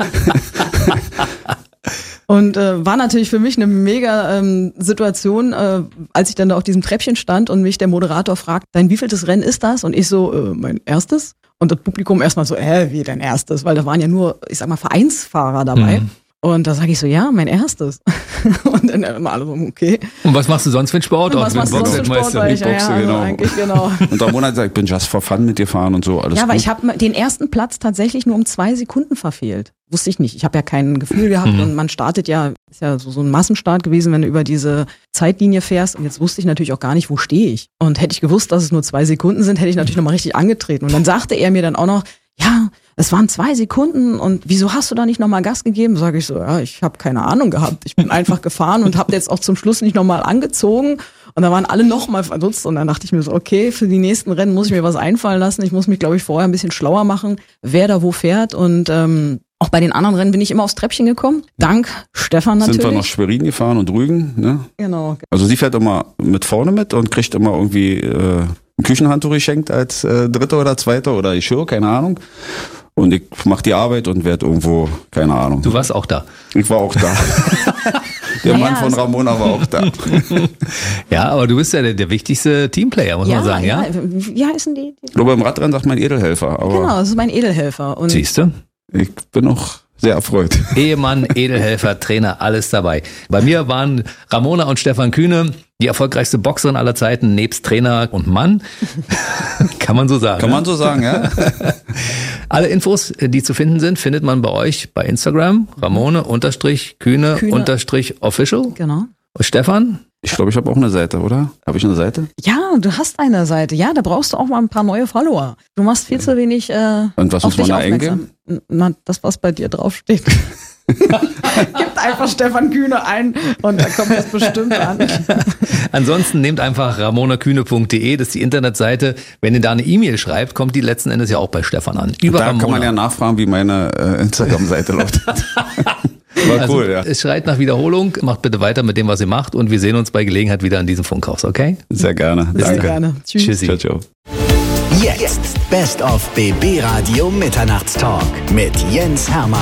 Und war natürlich für mich eine mega Situation, als ich dann da auf diesem Treppchen stand und mich der Moderator fragt, dein wievieltes Rennen ist das? Und ich so, mein erstes. Und das Publikum erstmal so, wie dein erstes? Weil da waren ja nur, ich sag mal, Vereinsfahrer dabei. Und da sage ich so, ja, mein erstes. Und dann immer alle so, okay. Und was machst du sonst für einen Sport? Und was machst du sonst für einen Sport? Weil ich, eigentlich genau. Und am Monat sagt, ich bin just for fun mit dir fahren und so, alles ja, aber gut. ich habe den ersten Platz tatsächlich nur um 2 Sekunden verfehlt. Wusste ich nicht. Ich habe ja kein Gefühl gehabt und man startet ja, ist ja so ein Massenstart gewesen, wenn du über diese Zeitlinie fährst. Und jetzt wusste ich natürlich auch gar nicht, wo stehe ich. Und hätte ich gewusst, dass es nur 2 Sekunden sind, hätte ich natürlich nochmal richtig angetreten. Und dann sagte er mir dann auch noch, ja, es waren 2 Sekunden und wieso hast du da nicht nochmal Gas gegeben? Sage ich so, ja, ich habe keine Ahnung gehabt. Ich bin einfach gefahren und habe jetzt auch zum Schluss nicht nochmal angezogen. Und da waren alle nochmal verdutzt und dann dachte ich mir so, okay, für die nächsten Rennen muss ich mir was einfallen lassen. Ich muss mich, glaube ich, vorher ein bisschen schlauer machen, wer da wo fährt. Und auch bei den anderen Rennen bin ich immer aufs Treppchen gekommen. Dank Stefan natürlich. Sind wir nach Schwerin gefahren und Rügen, ne? Genau. Also sie fährt immer mit vorne mit und kriegt immer irgendwie ein Küchenhandtuch geschenkt als Dritter oder Zweiter oder Geschirr, keine Ahnung. Und ich mache die Arbeit und werde irgendwo, keine Ahnung. Du warst auch da. Ich war auch da. Der Mann von Ramona war auch da. Ja, aber du bist ja der wichtigste Teamplayer, muss man sagen, ja? Wie heißen die? Ich glaube, im Radrennen sagt man Edelhelfer. Aber genau, das ist mein Edelhelfer. Und siehst du? Ich bin auch sehr erfreut. Ehemann, Edelhelfer, Trainer, alles dabei. Bei mir waren Ramona und Stefan Kühne, die erfolgreichste Boxerin aller Zeiten, nebst Trainer und Mann. Kann man so sagen. Kann man so sagen, ja. Alle Infos, die zu finden sind, findet man bei euch bei Instagram. Ramone_Kühne_official. Genau. Und Stefan? Ich glaube, ich habe auch eine Seite, oder? Habe ich eine Seite? Ja, du hast eine Seite. Ja, da brauchst du auch mal ein paar neue Follower. Du machst viel zu wenig und was muss man da eingeben? Na, das, was bei dir draufsteht. Gibt einfach Stefan Kühne ein und da kommt das bestimmt an. Ansonsten nehmt einfach ramonakühne.de, das ist die Internetseite. Wenn ihr da eine E-Mail schreibt, kommt die letzten Endes ja auch bei Stefan an. Über da Ramona. Kann man ja nachfragen, wie meine Instagram-Seite läuft. War also, cool, ja. Es schreit nach Wiederholung. Macht bitte weiter mit dem, was ihr macht. Und wir sehen uns bei Gelegenheit wieder an diesem Funkhaus, okay? Sehr gerne. Sehr gerne. Tschüss. Tschüssi. Ciao, ciao. Jetzt Best of BB Radio Mitternachtstalk mit Jens Hermann.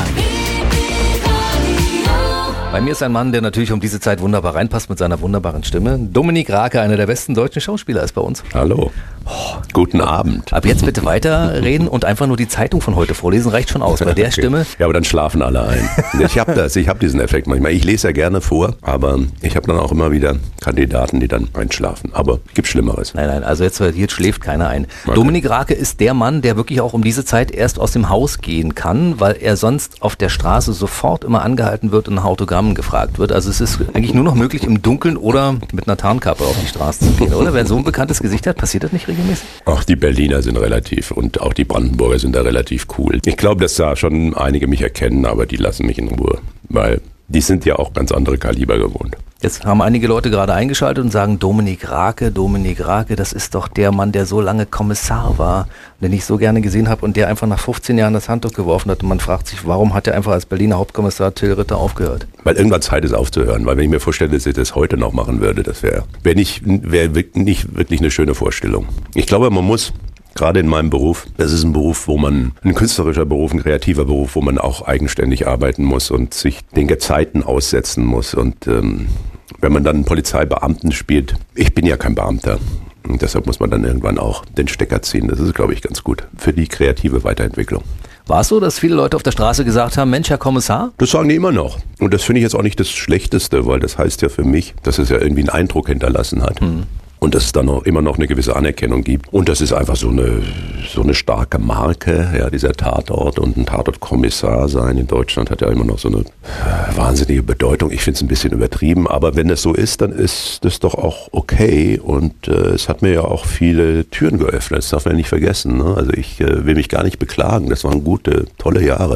Bei mir ist ein Mann, der natürlich um diese Zeit wunderbar reinpasst mit seiner wunderbaren Stimme. Dominik Rake, einer der besten deutschen Schauspieler, ist bei uns. Hallo. Guten Abend. Ab jetzt bitte weiterreden und einfach nur die Zeitung von heute vorlesen, reicht schon aus. Bei der Stimme. Ja, aber dann schlafen alle ein. Ich habe diesen Effekt manchmal. Ich lese ja gerne vor, aber ich habe dann auch immer wieder Kandidaten, die dann einschlafen. Aber gibt Schlimmeres. Nein, also jetzt schläft keiner ein. Okay. Dominik Rake ist der Mann, der wirklich auch um diese Zeit erst aus dem Haus gehen kann, weil er sonst auf der Straße sofort immer angehalten wird und nach Autogrammen gefragt wird. Also es ist eigentlich nur noch möglich, im Dunkeln oder mit einer Tarnkappe auf die Straße zu gehen, oder? Wer so ein bekanntes Gesicht hat, passiert das nicht regelmäßig? Ach, die Berliner sind relativ und auch die Brandenburger sind da relativ cool. Ich glaube, dass da schon einige mich erkennen, aber die lassen mich in Ruhe, weil die sind ja auch ganz andere Kaliber gewohnt. Jetzt haben einige Leute gerade eingeschaltet und sagen, Dominik Rake, das ist doch der Mann, der so lange Kommissar war, den ich so gerne gesehen habe und der einfach nach 15 Jahren das Handtuch geworfen hat. Und man fragt sich, warum hat er einfach als Berliner Hauptkommissar Till Ritter aufgehört? Weil irgendwann Zeit ist aufzuhören, weil wenn ich mir vorstelle, dass ich das heute noch machen würde, das wäre nicht wirklich eine schöne Vorstellung. Ich glaube, man muss Gerade in meinem Beruf, das ist ein Beruf, ein künstlerischer Beruf, ein kreativer Beruf, wo man auch eigenständig arbeiten muss und sich den Gezeiten aussetzen muss. Und wenn man dann einen Polizeibeamten spielt, ich bin ja kein Beamter. Und deshalb muss man dann irgendwann auch den Stecker ziehen. Das ist, glaube ich, ganz gut für die kreative Weiterentwicklung. War es so, dass viele Leute auf der Straße gesagt haben, Mensch, Herr Kommissar? Das sagen die immer noch. Und das finde ich jetzt auch nicht das Schlechteste, weil das heißt ja für mich, dass es ja irgendwie einen Eindruck hinterlassen hat. Und dass es dann auch immer noch eine gewisse Anerkennung gibt. Und das ist einfach so eine starke Marke, ja, dieser Tatort und ein Tatortkommissar sein in Deutschland hat ja immer noch so eine wahnsinnige Bedeutung. Ich finde es ein bisschen übertrieben, aber wenn es so ist, dann ist das doch auch okay. Und es hat mir ja auch viele Türen geöffnet, das darf man ja nicht vergessen. Ne? Also ich will mich gar nicht beklagen, das waren gute, tolle Jahre.